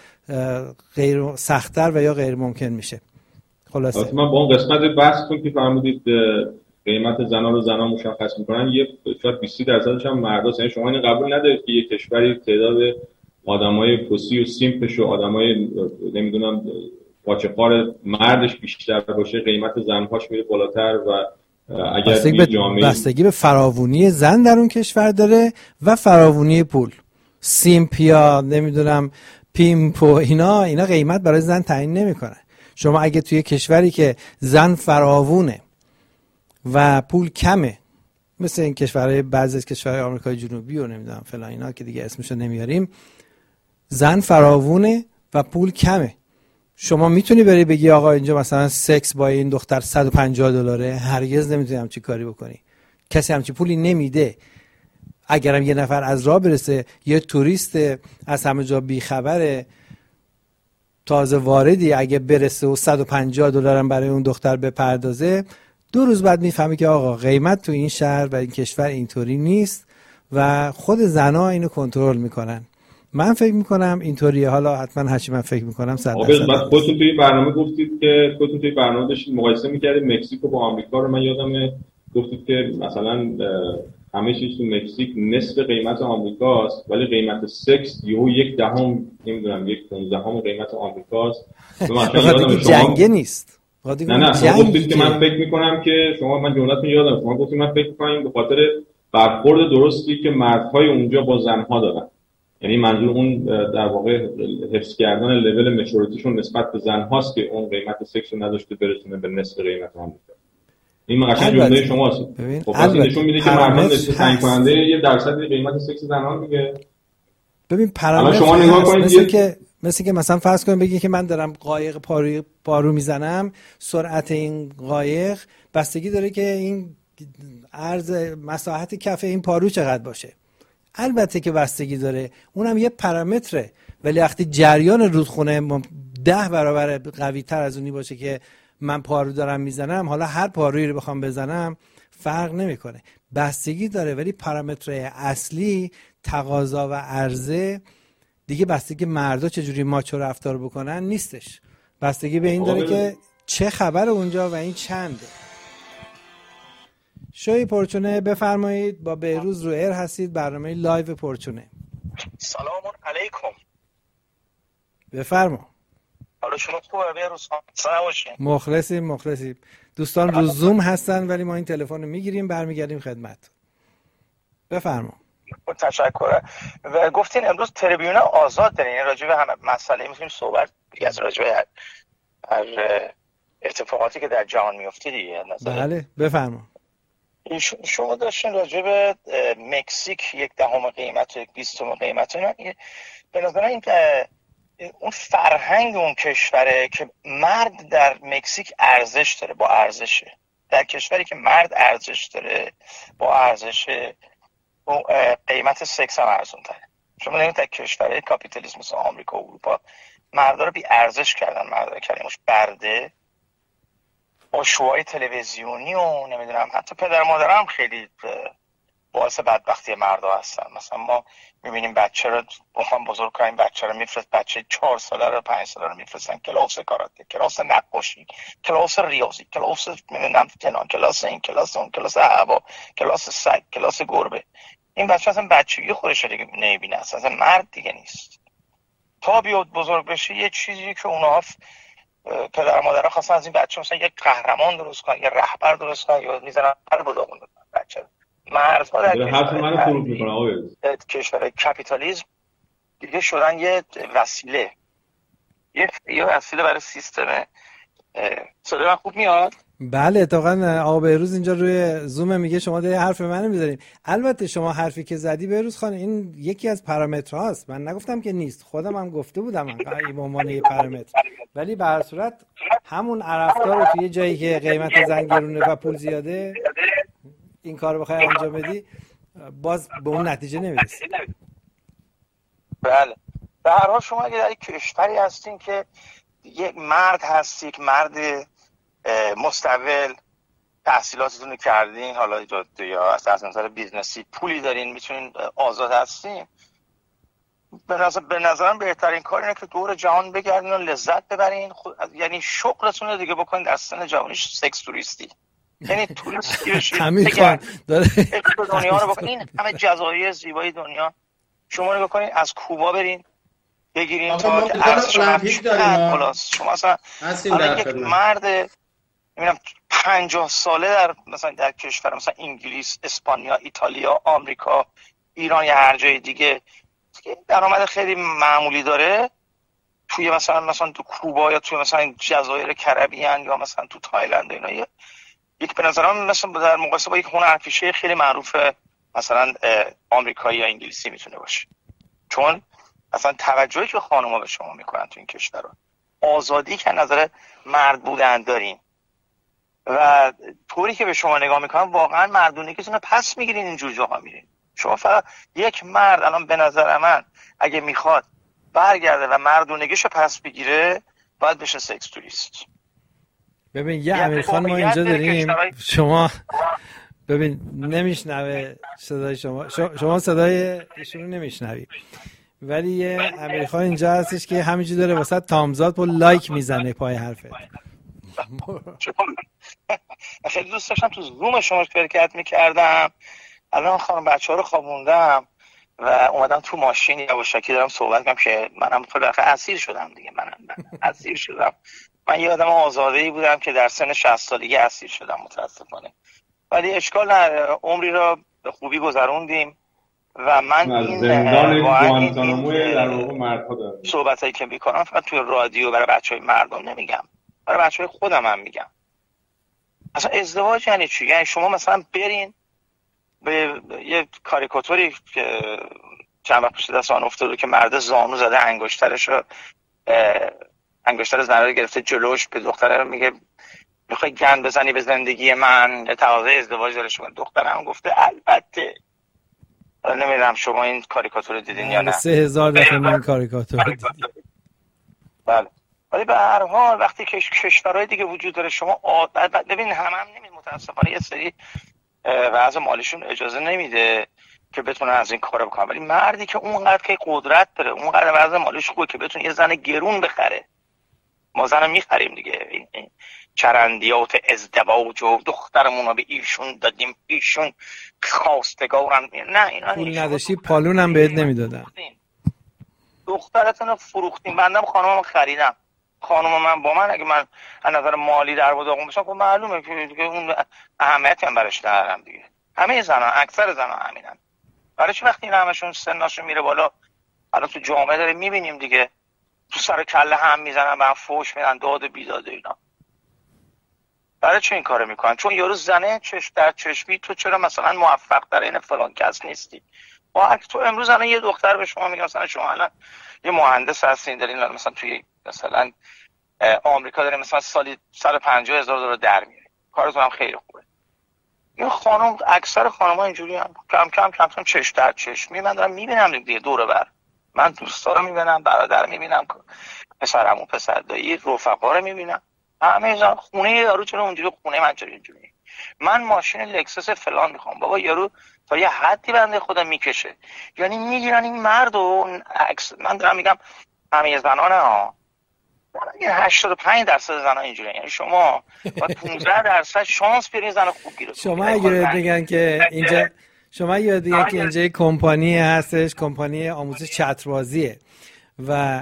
غیر سخت‌تر و یا غیر ممکن میشه. خلاصه
من با اون قسمت بحثتون که فرمودید قیمت زنا رو زنا مشخص میکنن، یه شاید 20% هم مرداست. یعنی شما این قبول ندارید که یه کشوری تعداد آدمای پوسی و سیمپش و آدمای نمیدونم پاچه‌خوار مردش بیشتر باشه، قیمت زنهاش میره بالاتر و اگر
بستگی به فراوونی زن در اون کشور داره و فراوونی پول. سیمپ یا نمیدونم پیمپ و اینا قیمت برای زن تعیین نمیکنه. شما اگه توی کشوری که زن فراوونه و پول کمه، مثل این کشورهای بعضی از کشورهای آمریکای جنوبی و نمیدونم فلان اینا که دیگه اسمشو نمیاریم، زن فراوونه و پول کمه، شما میتونی بری بگی آقا اینجا مثلا سکس با این دختر $150؟ هرگز نمیتونی همچی کاری بکنی. کسی همچی پولی نمیده. اگرم یه نفر از راه برسه، یه توریست از همه جا بیخبره تازه واردی، اگه برسه و $150 برای اون دختر بپردازه، 2 روز بعد میفهمی که آقا قیمت تو این شهر و این کشور اینطوری نیست و خود زنا اینو کنترل میکنن. من فکر میکنم اینطوریه. حالا حتما هرچی من فکر میکنم 100%.
بعد خودتون توی برنامه گفتید که خودتون توی برنامه داشتید مقایسه میکردید مکزیک با آمریکا رو. من یادمه گفتید که مثلا همه چیز تو مکزیک نصف قیمت آمریکاست ولی قیمت سکس یهو 1/10 نمیدونم 1/15 قیمت آمریکاست.
مثلا جنگ نیست.
نه گفتید که من فکر میکنم که من جمله‌تون یادم، شما گفتید من فکر میکنم به خاطر برخورد درستی که مردهای اونجا با زنها دارن، یعنی منظور اون در واقع حفظ کردن لول مچورتیشون نسبت به زنهاست که اون قیمت سکس رو نداشته برسونه به نصف قیمت آمریکا. این مقصد جمله شماست. خب پس نشون میده که مردان نسبت تعیین کننده یه درصد قیمت سکس زنها میگه.
ببین پارامتر شما نگاه کنید مثل که مثلا فرض کنیم بگی که من دارم قایق پارو میزنم، سرعت این قایق بستگی داره که این عرض مساحت کف این پارو چقدر باشه. البته که بستگی داره، اونم یه پارامتره، ولی وقتی جریان رودخونه 10 برابر قوی تر از اونی باشه که من پارو دارم میزنم، حالا هر پارویی رو بخوام بزنم فرق نمیکنه. بستگی داره، ولی پارامترهای اصلی تقاضا و عرضه دیگه بستگی مردا چجوری ماچو رفتار بکنن نیستش. بستگی به این داره که چه خبر اونجا و این چنده. شوی پرچونه بفرمایید. با بهروز رو ایر هستید، برنامه لایو پرچونه.
سلام علیکم.
بفرما.
حالا شما خوبه بهروز خان؟ سلام باشین.
مخلصیم. دوستان رو زوم هستن ولی ما این تلفن رو میگیریم برمیگردیم خدمت. بفرما.
تشکر. و گفتین امروز تریبیون آزاد دارین، یعنی راجع به همه مسئله میتونیم صحبت دیگه، راجع به هر اتفاقاتی که در جهان میفته دیگه.
بله بفرما.
شما داشتین راجع به مکزیک 1/10 قیمت و 1/20 قیمت، به نظر این اون فرهنگ اون کشوره که مرد در مکزیک ارزش داره، با ارزشه. در کشوری که مرد ارزش داره با ارزشه، قیمت سکس هم ارزون تره. شما نمید در کشوری کاپیتالیسم مثل آمریکا و اروپا مردا رو بی ارزش کردن، مردا کلمش برده با شوهای تلویزیونی و نمیدونم حتی پدر مادر هم خیلی باعث بدبختی مردا هستن. مثلا ما میبینیم بچه رو بخوام بزرگ کنیم، بچه رو میفرست، بچه 4 ساله رو 5 ساله رو میفرستن کلاس کاراته، کلاس نقاشی، کلاس ریاضی، کلاس نمیدونم فلان، کلاس این، کلاس اون، کلاس هوا، کلاس سگ، کلاس گربه. این بچه اصلا بچگی خودش دیگه نمیبینه، اصلا مرد دیگه نیست. تا بیاد بزرگ بشه یه چیزی که اونها پدر مادرها خواستن از این بچه مثلا یک قهرمان درست کنن، یه رهبر درست کنن، یا میذارن هر بداغون بچه. مردها در کشور کپیتالیسم دیگه شدن یه وسیله، یه وسیله برای سیستم. صدای من خوب میاد؟
بله اتفاقا آقا بهروز اینجا روی زوم میگه شما داری حرف منو میذارین. البته شما حرفی که زدی بهروز خان این یکی از پارامترهاست، من نگفتم که نیست، خودم هم گفته بودم به عنوان یه پارامتر، ولی به هر صورت همون عرفدار توی جایی که قیمت زنگرونه و پول زیاده این کارو بخوای انجام بدی باز به اون نتیجه نمیرسی.
بله به هر حال شما اگه در یک کشوری هستین که یک مرد هست، یک مرد مستقل، تحصیلاتتون رو کردین، حالا یا از نظر بیزنسی پولی دارین، میتونین آزاد هستین، به نظرم بهترین کار اینه که دور جهان بگردین و لذت ببرین. یعنی شغلتون رو دیگه بکنین در سن جوانیش سکس توریستی، یعنی توریستی بشین دنیا رو بکنین، همه جزایر زیبای دنیا شما رو بکنین، از کوبا برین بگیرین تا
المپیک داریم.
شما اصلا یک مرد میبینم 50 ساله در مثلا در کشور مثلا انگلیس، اسپانیا، ایتالیا، آمریکا، ایران یا هر جای دیگه درآمد خیلی معمولی داره، توی مثلا تو کوبا یا توی مثلا جزایر کربیان یا مثلا تو تایلند اینا یک به نظرم مثلا در مقایسه با یک هنرپیشه خیلی معروف مثلا آمریکایی یا انگلیسی میتونه باشه. چون اصلا توجهی که خانوما به شما میکنن تو این کشور رو، آزادی که نظر مرد بودن دارین و طوری که به شما نگاه میکنن واقعا مردونگیتون رو پس میگیرین، اینجور جاها میرین. شما فقط یک مرد الان به نظر من اگه میخواد برگرده و مردونگیشو پس بگیره باید بشه سکس توریست.
ببین یه امیرخان ما اینجا داریم، شما ببین نمیشنوه صدای شما صدای ایشونو نمیشنوی، ولی یه امیرخان اینجا هستش که همینجوری داره واسه تامزاد با لایک میزنه پای حرفت.
خیلی دوست داشتم تو زوم شما شرکت میکردم، الان خانم بچه‌ها رو خوابوندم و اومدم تو ماشین یواشکی دارم صحبت کنم که منم خیلی اسیر شدم دیگه. من اسیر شدم. من یه آدم آزاده‌ای بودم که در سن 60 سالگی اسیر شدم متاسفانه، ولی اشکال نداره، عمری رو به خوبی گذروندیم و من این
زندان گوانتاناموی در واقع مردها دارم.
صحبتایی که میکنم فقط توی رادیو برای بچهای مردم نمیگم، برای بچهای خودم هم میگم. اصلا ازدواج یعنی چی؟ یعنی شما مثلا برین به یه کاریکاتوری که چند وقت پیش دست آن افتاده که مرد زانو زده انگشتر زنه رو گرفته جلوش، به دختره میگه میخوای گند بزنی به زندگی من، تقاضای ازدواج داره. شما دخترم گفته البته. نمیدونم شما این کاریکاتور رو دیدین یا نه؟
3000 دفعه من کاریکاتور دیدم.
بله ولی به هر حال وقتی که کشورهای دیگه وجود داره شما ببین هم نمید متاسفانه یه سری وضع مالیشون اجازه نمیده که بتونه از این کارو بکنه، ولی مردی که اونقدر که قدرت داره، اونقدر وضع مالیش خوبه که بتونه یه زن گرون بخره، ما زن میخریم دیگه، این چرندیات ازدواج و دخترمون رو به ایشون دادیم، ایشون خواستگارن، نه اینا
پول نداشتی پالونم بهت نمیدادن،
دخترتون رو فروختیم. بندم خانمم خریدم خانم من با من اگه من از نظر مالی در داغون بشم خب معلومه که دیگه اون اهمیتی هم براش ندارم دیگه. همه زنان، اکثر زنان همینن. برای چه وقتی این همشون سناشون میره بالا، الان تو جامعه داره میبینیم دیگه، تو سر کله هم میزنن، به هم فوش میدن، داد و بیداد و اینا. برای چه این کارو میکنن؟ چون یارو زنه چشم در چشمی، تو چرا مثلا موفق در این فلان کس نیستی؟ با تو امروز الان یه دختر به شما میگه مثلا شما الان یه مهندس هستین، دارین مثلا توی مثلا آمریکا دارین مثلا سالی $150,000 در میارین، کارتون هم خیلی خوبه. این خانم، اکثر خانم‌ها اینجوری هم کم کم چشم در چشمی. من دارم میبینم دیگه دور و بر، من دوستا رو میبینم، برادر میبینم، پسرمو، پسر دایی، رفقا رو میبینم، همه خونه یارو چرا اونجوری، خونه من چرا اینجوری، من ماشین لکسس فلان میخوام. بابا یارو تا یه حدی بنده خدا میکشه، یعنی میگیرن این مرد و من دارم میگم همه زنانه ها، 85% زنان اینجوریه. یعنی شما با 15% شانس بیارین زن خوب گیره.
شما اگه بگن که اینجا اینجا کمپانی هستش، کمپانی آموزش چتربازیه و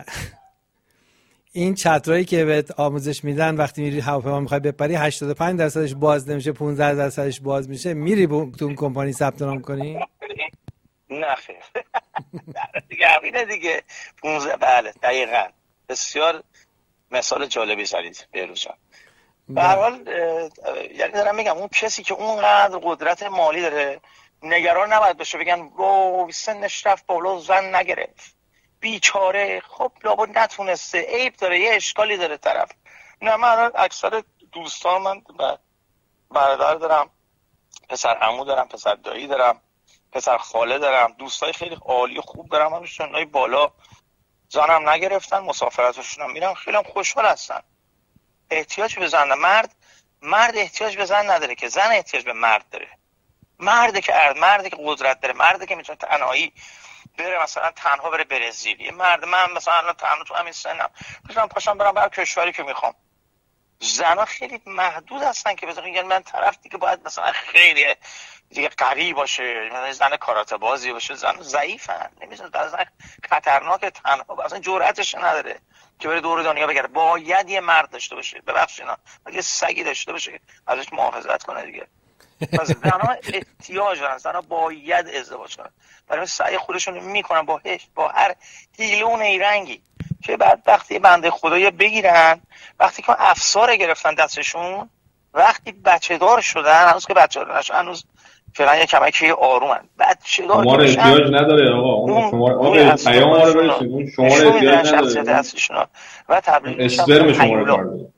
این چترایی که بهت آموزش میدن وقتی میری هواپیما میخوای بپری 85%ش باز نمیشه، 15%ش باز میشه، میری تو اون کمپانی ثبت نام کنی؟
نه خیر. دیگه همینه دیگه. 15 بله دقیقاً. بسیار مثال جالبی زدید بهروز جان. به هر حال یعنی دارم میگم اون کسی که اونقدر قدرت مالی داره نگران نباید بشه بگن رو سنش رفت بالا زن نگرفت، بیچاره، خب لابد نتونسته، عیب داره، یه اشکالی داره طرف. نه من اکثر دوستان، من برادر دارم، پسر عمو دارم، پسر دایی دارم، پسر خاله دارم، دوستای خیلی عالی خوب دارم، همشون بالا زنم نگرفتن، مسافرتشون هم میرن، خیلی هم خوشحال هستن. احتیاج به زن، مرد احتیاج به زن نداره که، زن احتیاج به مرد داره. مردی که قدرت داره، مردی که میتونه تنهایی بره، مثلا تنها بره برزیل. یه مرد، من مثلا الان تنها تو همین سنم میتونم پاشم برم هر کشوری که میخوام. زنا خیلی محدود هستن که بذارین، یعنی من طرف دیگه باید مثلا خیلی دیگه قوی باشه، مثلا زن کاراته بازی باشه، زن ضعیفن، نمیتونه، زن خطرناک، تنها اصلا جرأتش نداره که بره دور دنیا بگرده. باید یه مرد داشته باشه، ببخشینا، یه سگی داشته باشه که ازش محافظت کنه دیگه. پس زنها احتیاج دارن، زنها باید ازدواج کنن، برای سعی خودشون میکنن با هر حیله و نیرنگی که بعد وقتی بنده خدایا بگیرن، وقتی که افسار گرفتن دستشون، وقتی بچه دار شدن، هنوز که بچه دار نشدن، هنوز فعلا یه کمکی آرومن، بچه دار
شما رو احتیاج نداره آقا، شما پیام ما رو برسید، شما رو احتیاج نداره
و تبلیغ
اسپرم شما رو کار.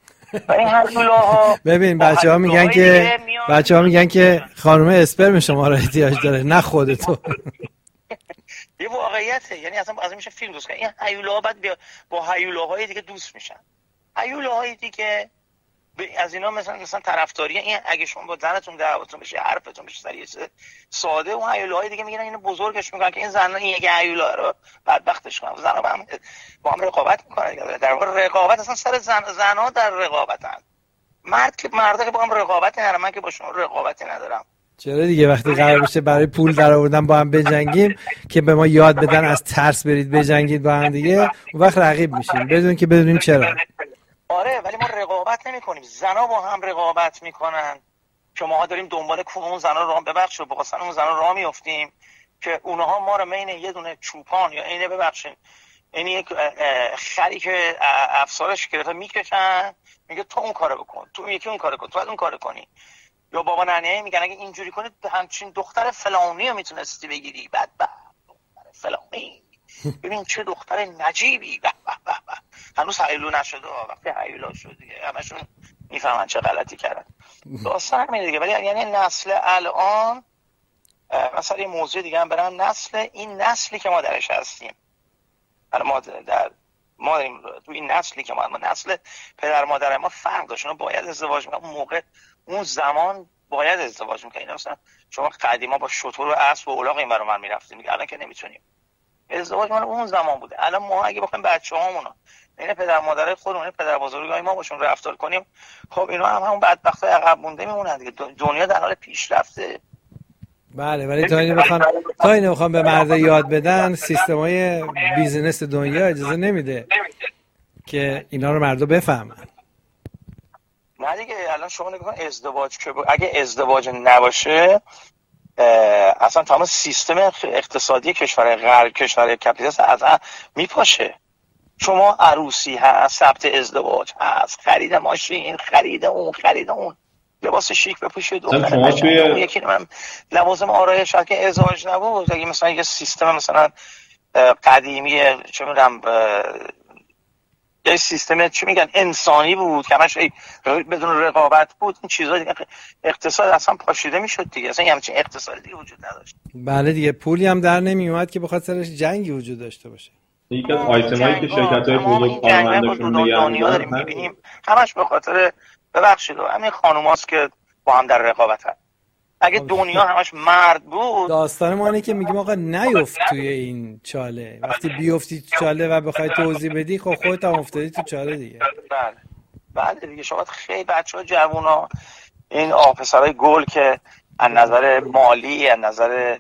ببین بچه‌ها میگن که خانم اسپرم شما رو احتیاج داره، نه خودتو.
یه واقعیته، یعنی اصلا از میشه فیلم درست کنه. این هیولاها بعد با هیولاهای دیگه دوست میشن، هیولاهای دیگه از اینا مثلا طرفداری. این اگه شما با زنتون دعواتون بشه، حرفتون بشه سریع ساده، اون هیولاهای دیگه میگن اینو بزرگش میکنن که این زن این یه هیولا رو بدبختش کنن. زنا با هم رقابت میکنن، در واقع رقابت اصلا سر زنا در رقابتن. مرد که با هم رقابت نداره، من که با شما رقابتی ندارم.
چرا دیگه وقتی قرار بشه برای پول در آوردن با هم بجنگیم که به ما یاد بدن از ترس برید بجنگید با هم دیگه، اون وقت رقیب میشیم بدون که بدونیم چرا.
آره ولی ما رقابت نمی‌کنیم، زنا با هم رقابت میکنن که ما داریم دنبال اون زنا راه ببخشید و بخواستن اون زنا راه میافتیم که اونها ما رو بین یه دونه چوپان یا اینه ببخشید این یک خری که افسارش گرفته میکشن، میگه تو اون کارو بکن، تو یکی اون کارو کن، تو اون کارو کنی. یا بابا ننه میگن اگه اینجوری کنید همچین دختر فلانی رو میتونستی بگیری، بدبخت دختر فلانی، ببین چه دختر نجیبی، هنوز هیولو نشده، وقتی هیولا شد دیگه همشون میفهمن چه غلطی کردن. داستان همینه دیگه. ولی یعنی نسل الان مثلا یه موضوع دیگه هم برام، این نسلی که ما درش هستیم، ما داریم تو این نسلی که ما نسل پدر مادر ما فرق داشت، اونا باید ازدواج میکنن، اون موقع اون زمان باید ازدواج میکنن. مثلا شما قدیما با شتر و اسب و الاغ این برام میرفتیم، الان که نمیتونیم. ازدواج مال اون زمان بوده. الان ما اگه بخوایم بچه‌هامونو این پدر مادر خودمون، پدر بزرگای ما باشون رفتار کنیم، خب اینا هم همون بدبختای عقب مونده میمونن دیگه. دنیا در حال پیشرفته.
بله ولی تا اینو بخوام به مرد یاد بدن، سیستمای بیزینس دنیا اجازه نمیده. که اینا رو مردم بفهمن.
نه دیگه الان شما نگاه کن ازدواج که اگه ازدواج نباشه اصلا تمام سیستم اقتصادی کشور غرب، کشور کپیتالیست اصلا میپاشه. شما عروسی هست، ثبت ازدواج هست، خرید ماشین، خرید اون، لباس شیک بپوشید، اون یکی من لوازم آرایش که ازدواج نبود. اگه مثلا یه سیستم مثلا قدیمی چه میدونم یه سیستم چی میگن انسانی بود که همش بدون رقابت بود، این چیزا دیگه اقتصاد اصلا پاشیده میشد دیگه، اصلا همچین اقتصادی دیگه وجود نداشت.
بله دیگه، پولی هم در نمی اومد که بخاطر سرش جنگی وجود داشته باشه.
یکی از آیتمایی که شرکت‌های بزرگ پانمندشون نگه می‌دارن
می‌بینیم همش به خاطر ببخشید همین خانوماست که با هم در رقابتن. اگه دنیا همش مرد بود،
داستان ما اینه که میگیم آقا نیفت توی این چاله، وقتی بیفتی تو چاله و بخوای توضیح بدی خب خودت هم افتادی تو چاله دیگه.
بله دیگه. شما خیلی بچه‌ها جوونا این پسرای گل که از نظر مالی، از نظر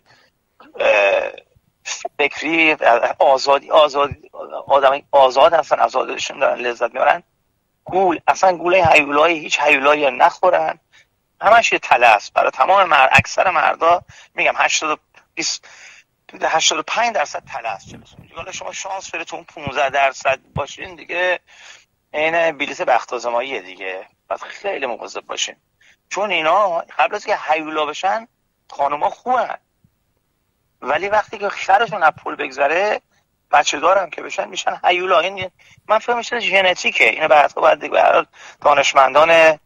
فکری آزادی آدم آزاد هستن، آزادشون دارن لذت میبرن. اصلا گوله هیولایی هیچ هیولایی نخورن، همش یه تله است برای تمام اکثر مردا. میگم 85% تله است. حالا شما شانس براتون 15% باشین دیگه این بلیت بخت آزماییه دیگه، باید خیلی مواظب باشین، چون اینا قبل از که هیولا بشن خانوما خوبن، ولی وقتی که خرشون از پول بگذره بچه دارم که بشن میشن هیولا. این من فکر میشه ژنتیکه. اینو بعدا باید دیگه دانشمندان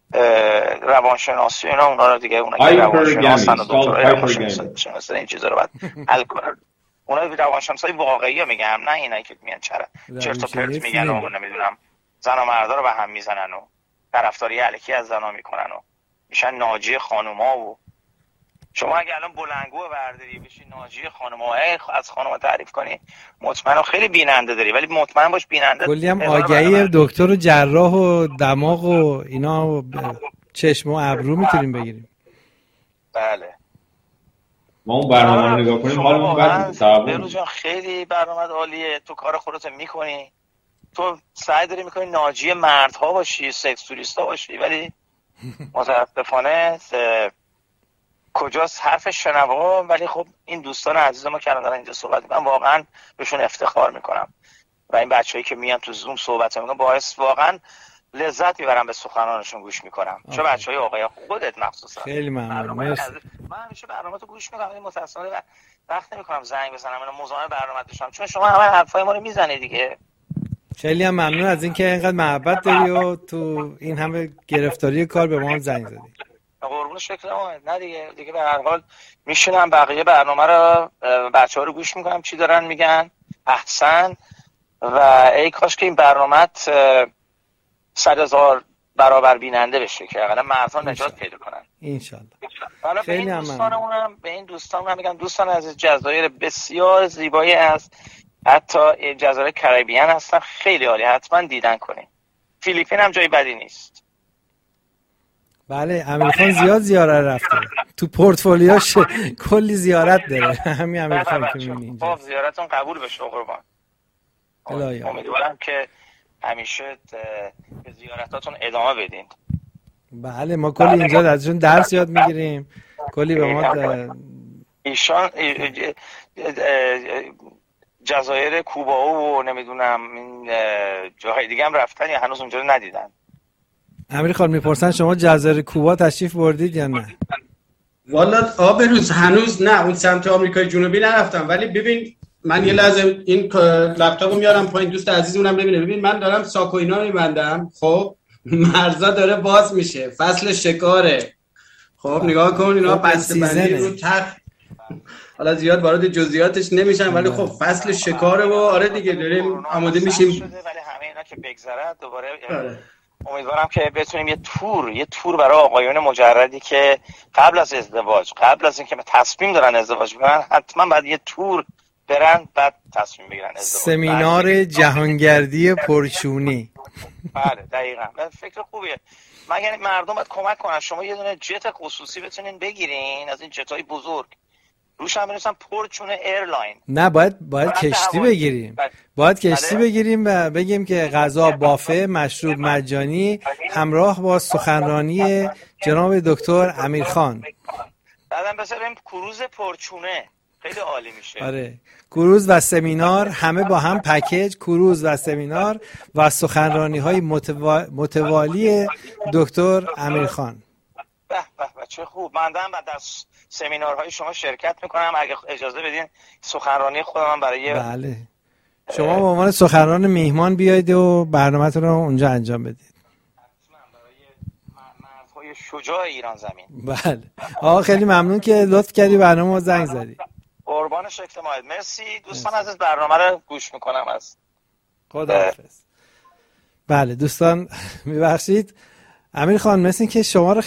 روانشناسی اونا رو دیگه، اونا که روانشناسن و دکترای روانشناسی این چیزا رو بعد حل کنن. اونا روانشناسای واقعی میگم، نه اینایی که میان چرت و پرت میگن و نمیدونم زن و مردا رو به هم میزنن و طرفداری الکی از زنا میکنن و میشن ناجی خانوما. و شما اگه الان بلنگو برداری بشی ناجی خانوما از خانوما تعریف کنی، مطمئنم خیلی بیننده داری، ولی مطمئن باش بیننده
کلی هم آگهی دکتر و جراح و دماغ و اینا و چشم و ابرو میتونیم بگیریم.
بله
ما اون برنامه رو نگاه کنیم حالمون بده.
خیلی برنامه عالیه، تو کار خودت میکنی، تو سعی داری میکنی ناجی مردها باشی، سکس توریستا باشی، ولی متاسفانه کجاست حرف شنوا. ولی خب این دوستان عزیز ما که دارن اینجا صحبت میکنن واقعا بهشون افتخار میکنم و این بچه‌ای که میان تو زوم صحبت میکنن باعث واقعا لذت میبرم به سخنانشون گوش میکنم. چه بچهای آقای خودت مخصوصا.
خیلی ممنونم. من
همیشه برنامه‌تو گوش میکنم، این متأسفانه وقت نمیکنم زنگ بزنم اینو مزاحم برنامه بشم، چون شما همه حرفای ما رو میزنی دیگه.
خیلی هم ممنون از اینکه اینقدر محبت داری و تو این همه گرفتاری کار به ما هم زنگ زدی.
قربون شکلمون. نه دیگه به هر حال میشینم بقیه برنامه رو بچه‌ها رو گوش میکنم چی دارن میگن. احسن. و ای کاش که این برنامه‌ت 100,000 برابر بیننده بشه که اقلا مردها نجات پیدا کنن
انشالله.
خیلی دوستانمونم به این دوستانم میگم دوستان از جزایر بسیار زیبایی است، حتی جزایر کریبیان هستن، خیلی عالی، حتما دیدن کنین. فیلیپین هم جای بدی نیست.
بله امیرخان زیاد زیارت رفته تو پورتفولیوش کلی زیارت داره. همین امیرخان که میبینی اینجا.
زیارتون قبول بشه قربان. امیدوارم که همیشه به زیارتاتون ادامه بدین.
بله ما کلی اینجا ازشون درس یاد میگیریم، کلی به ما
ایشان جزایر کوبا و نمیدونم این جاهای دیگه هم رفتن یا هنوز اونجا رو ندیدن؟
امیر خان میپرسن شما جزایر کوبا تشریف بردید یا نه؟
والا آبروز هنوز نه، اون سمت آمریکای جنوبی نرفتم، ولی ببین من یه لحظه این لپتاپو میارم پایین دوست عزیزمونم ببینه. ببین من دارم ساکو اینا رو میبندم، خب مرزا داره باز میشه، فصل شکاره، خب نگاه کن اینا بسته بندی رو تخت، حالا زیاد وارد جزئیاتش نمیشم ولی خب فصل شکاره و آره دیگه داریم آماده میشیم.
ولی همه اینا که بگذره دوباره امیدوارم که بتونیم یه تور برای آقایون مجردی که قبل از ازدواج، قبل از اینکه تصمیم دارن ازدواج بکنن، حتما بعد یه تور برن بعد تصمیم بگیرن ازدواج.
سمینار جهانگردی پرشونی.
بله دقیقاً. فکر خوبیه. مگر مردم باید کمک کنن. شما یه دونه جت خصوصی بتونین بگیرین از این جتای بزرگ، روش هم بنویسم پرچونه ایرلاین.
نه باید کشتی بگیریم. باید کشتی بگیریم و بگیم که غذا بافه، مشروب مجانی، همراه با سخنرانی جناب دکتر امیرخان.
بعدم بریم کروز پرچونه، خیلی عالی میشه.
آره، کروز و سمینار همه با هم پکیج، کروز و سمینار و سخنرانی های متوالی دکتر امیرخان.
به چه خوب. من در سمینارهای شما شرکت میکنم، اگه اجازه بدین سخنرانی خودم برای
بله شما به عنوان سخنران میهمان بیایید و برنامه‌تون رو اونجا انجام بدید.
مردهای شجاع ایران زمین.
بله آقا خیلی ممنون که لطف کردی برنامه رو زنگ زدی.
قربان شکل ماید. مرسی دوستان عزیز، برنامه رو گوش میکنم. از
خداحافظ. بله دوستان میبخشید امیرخان، مثل این که شما رو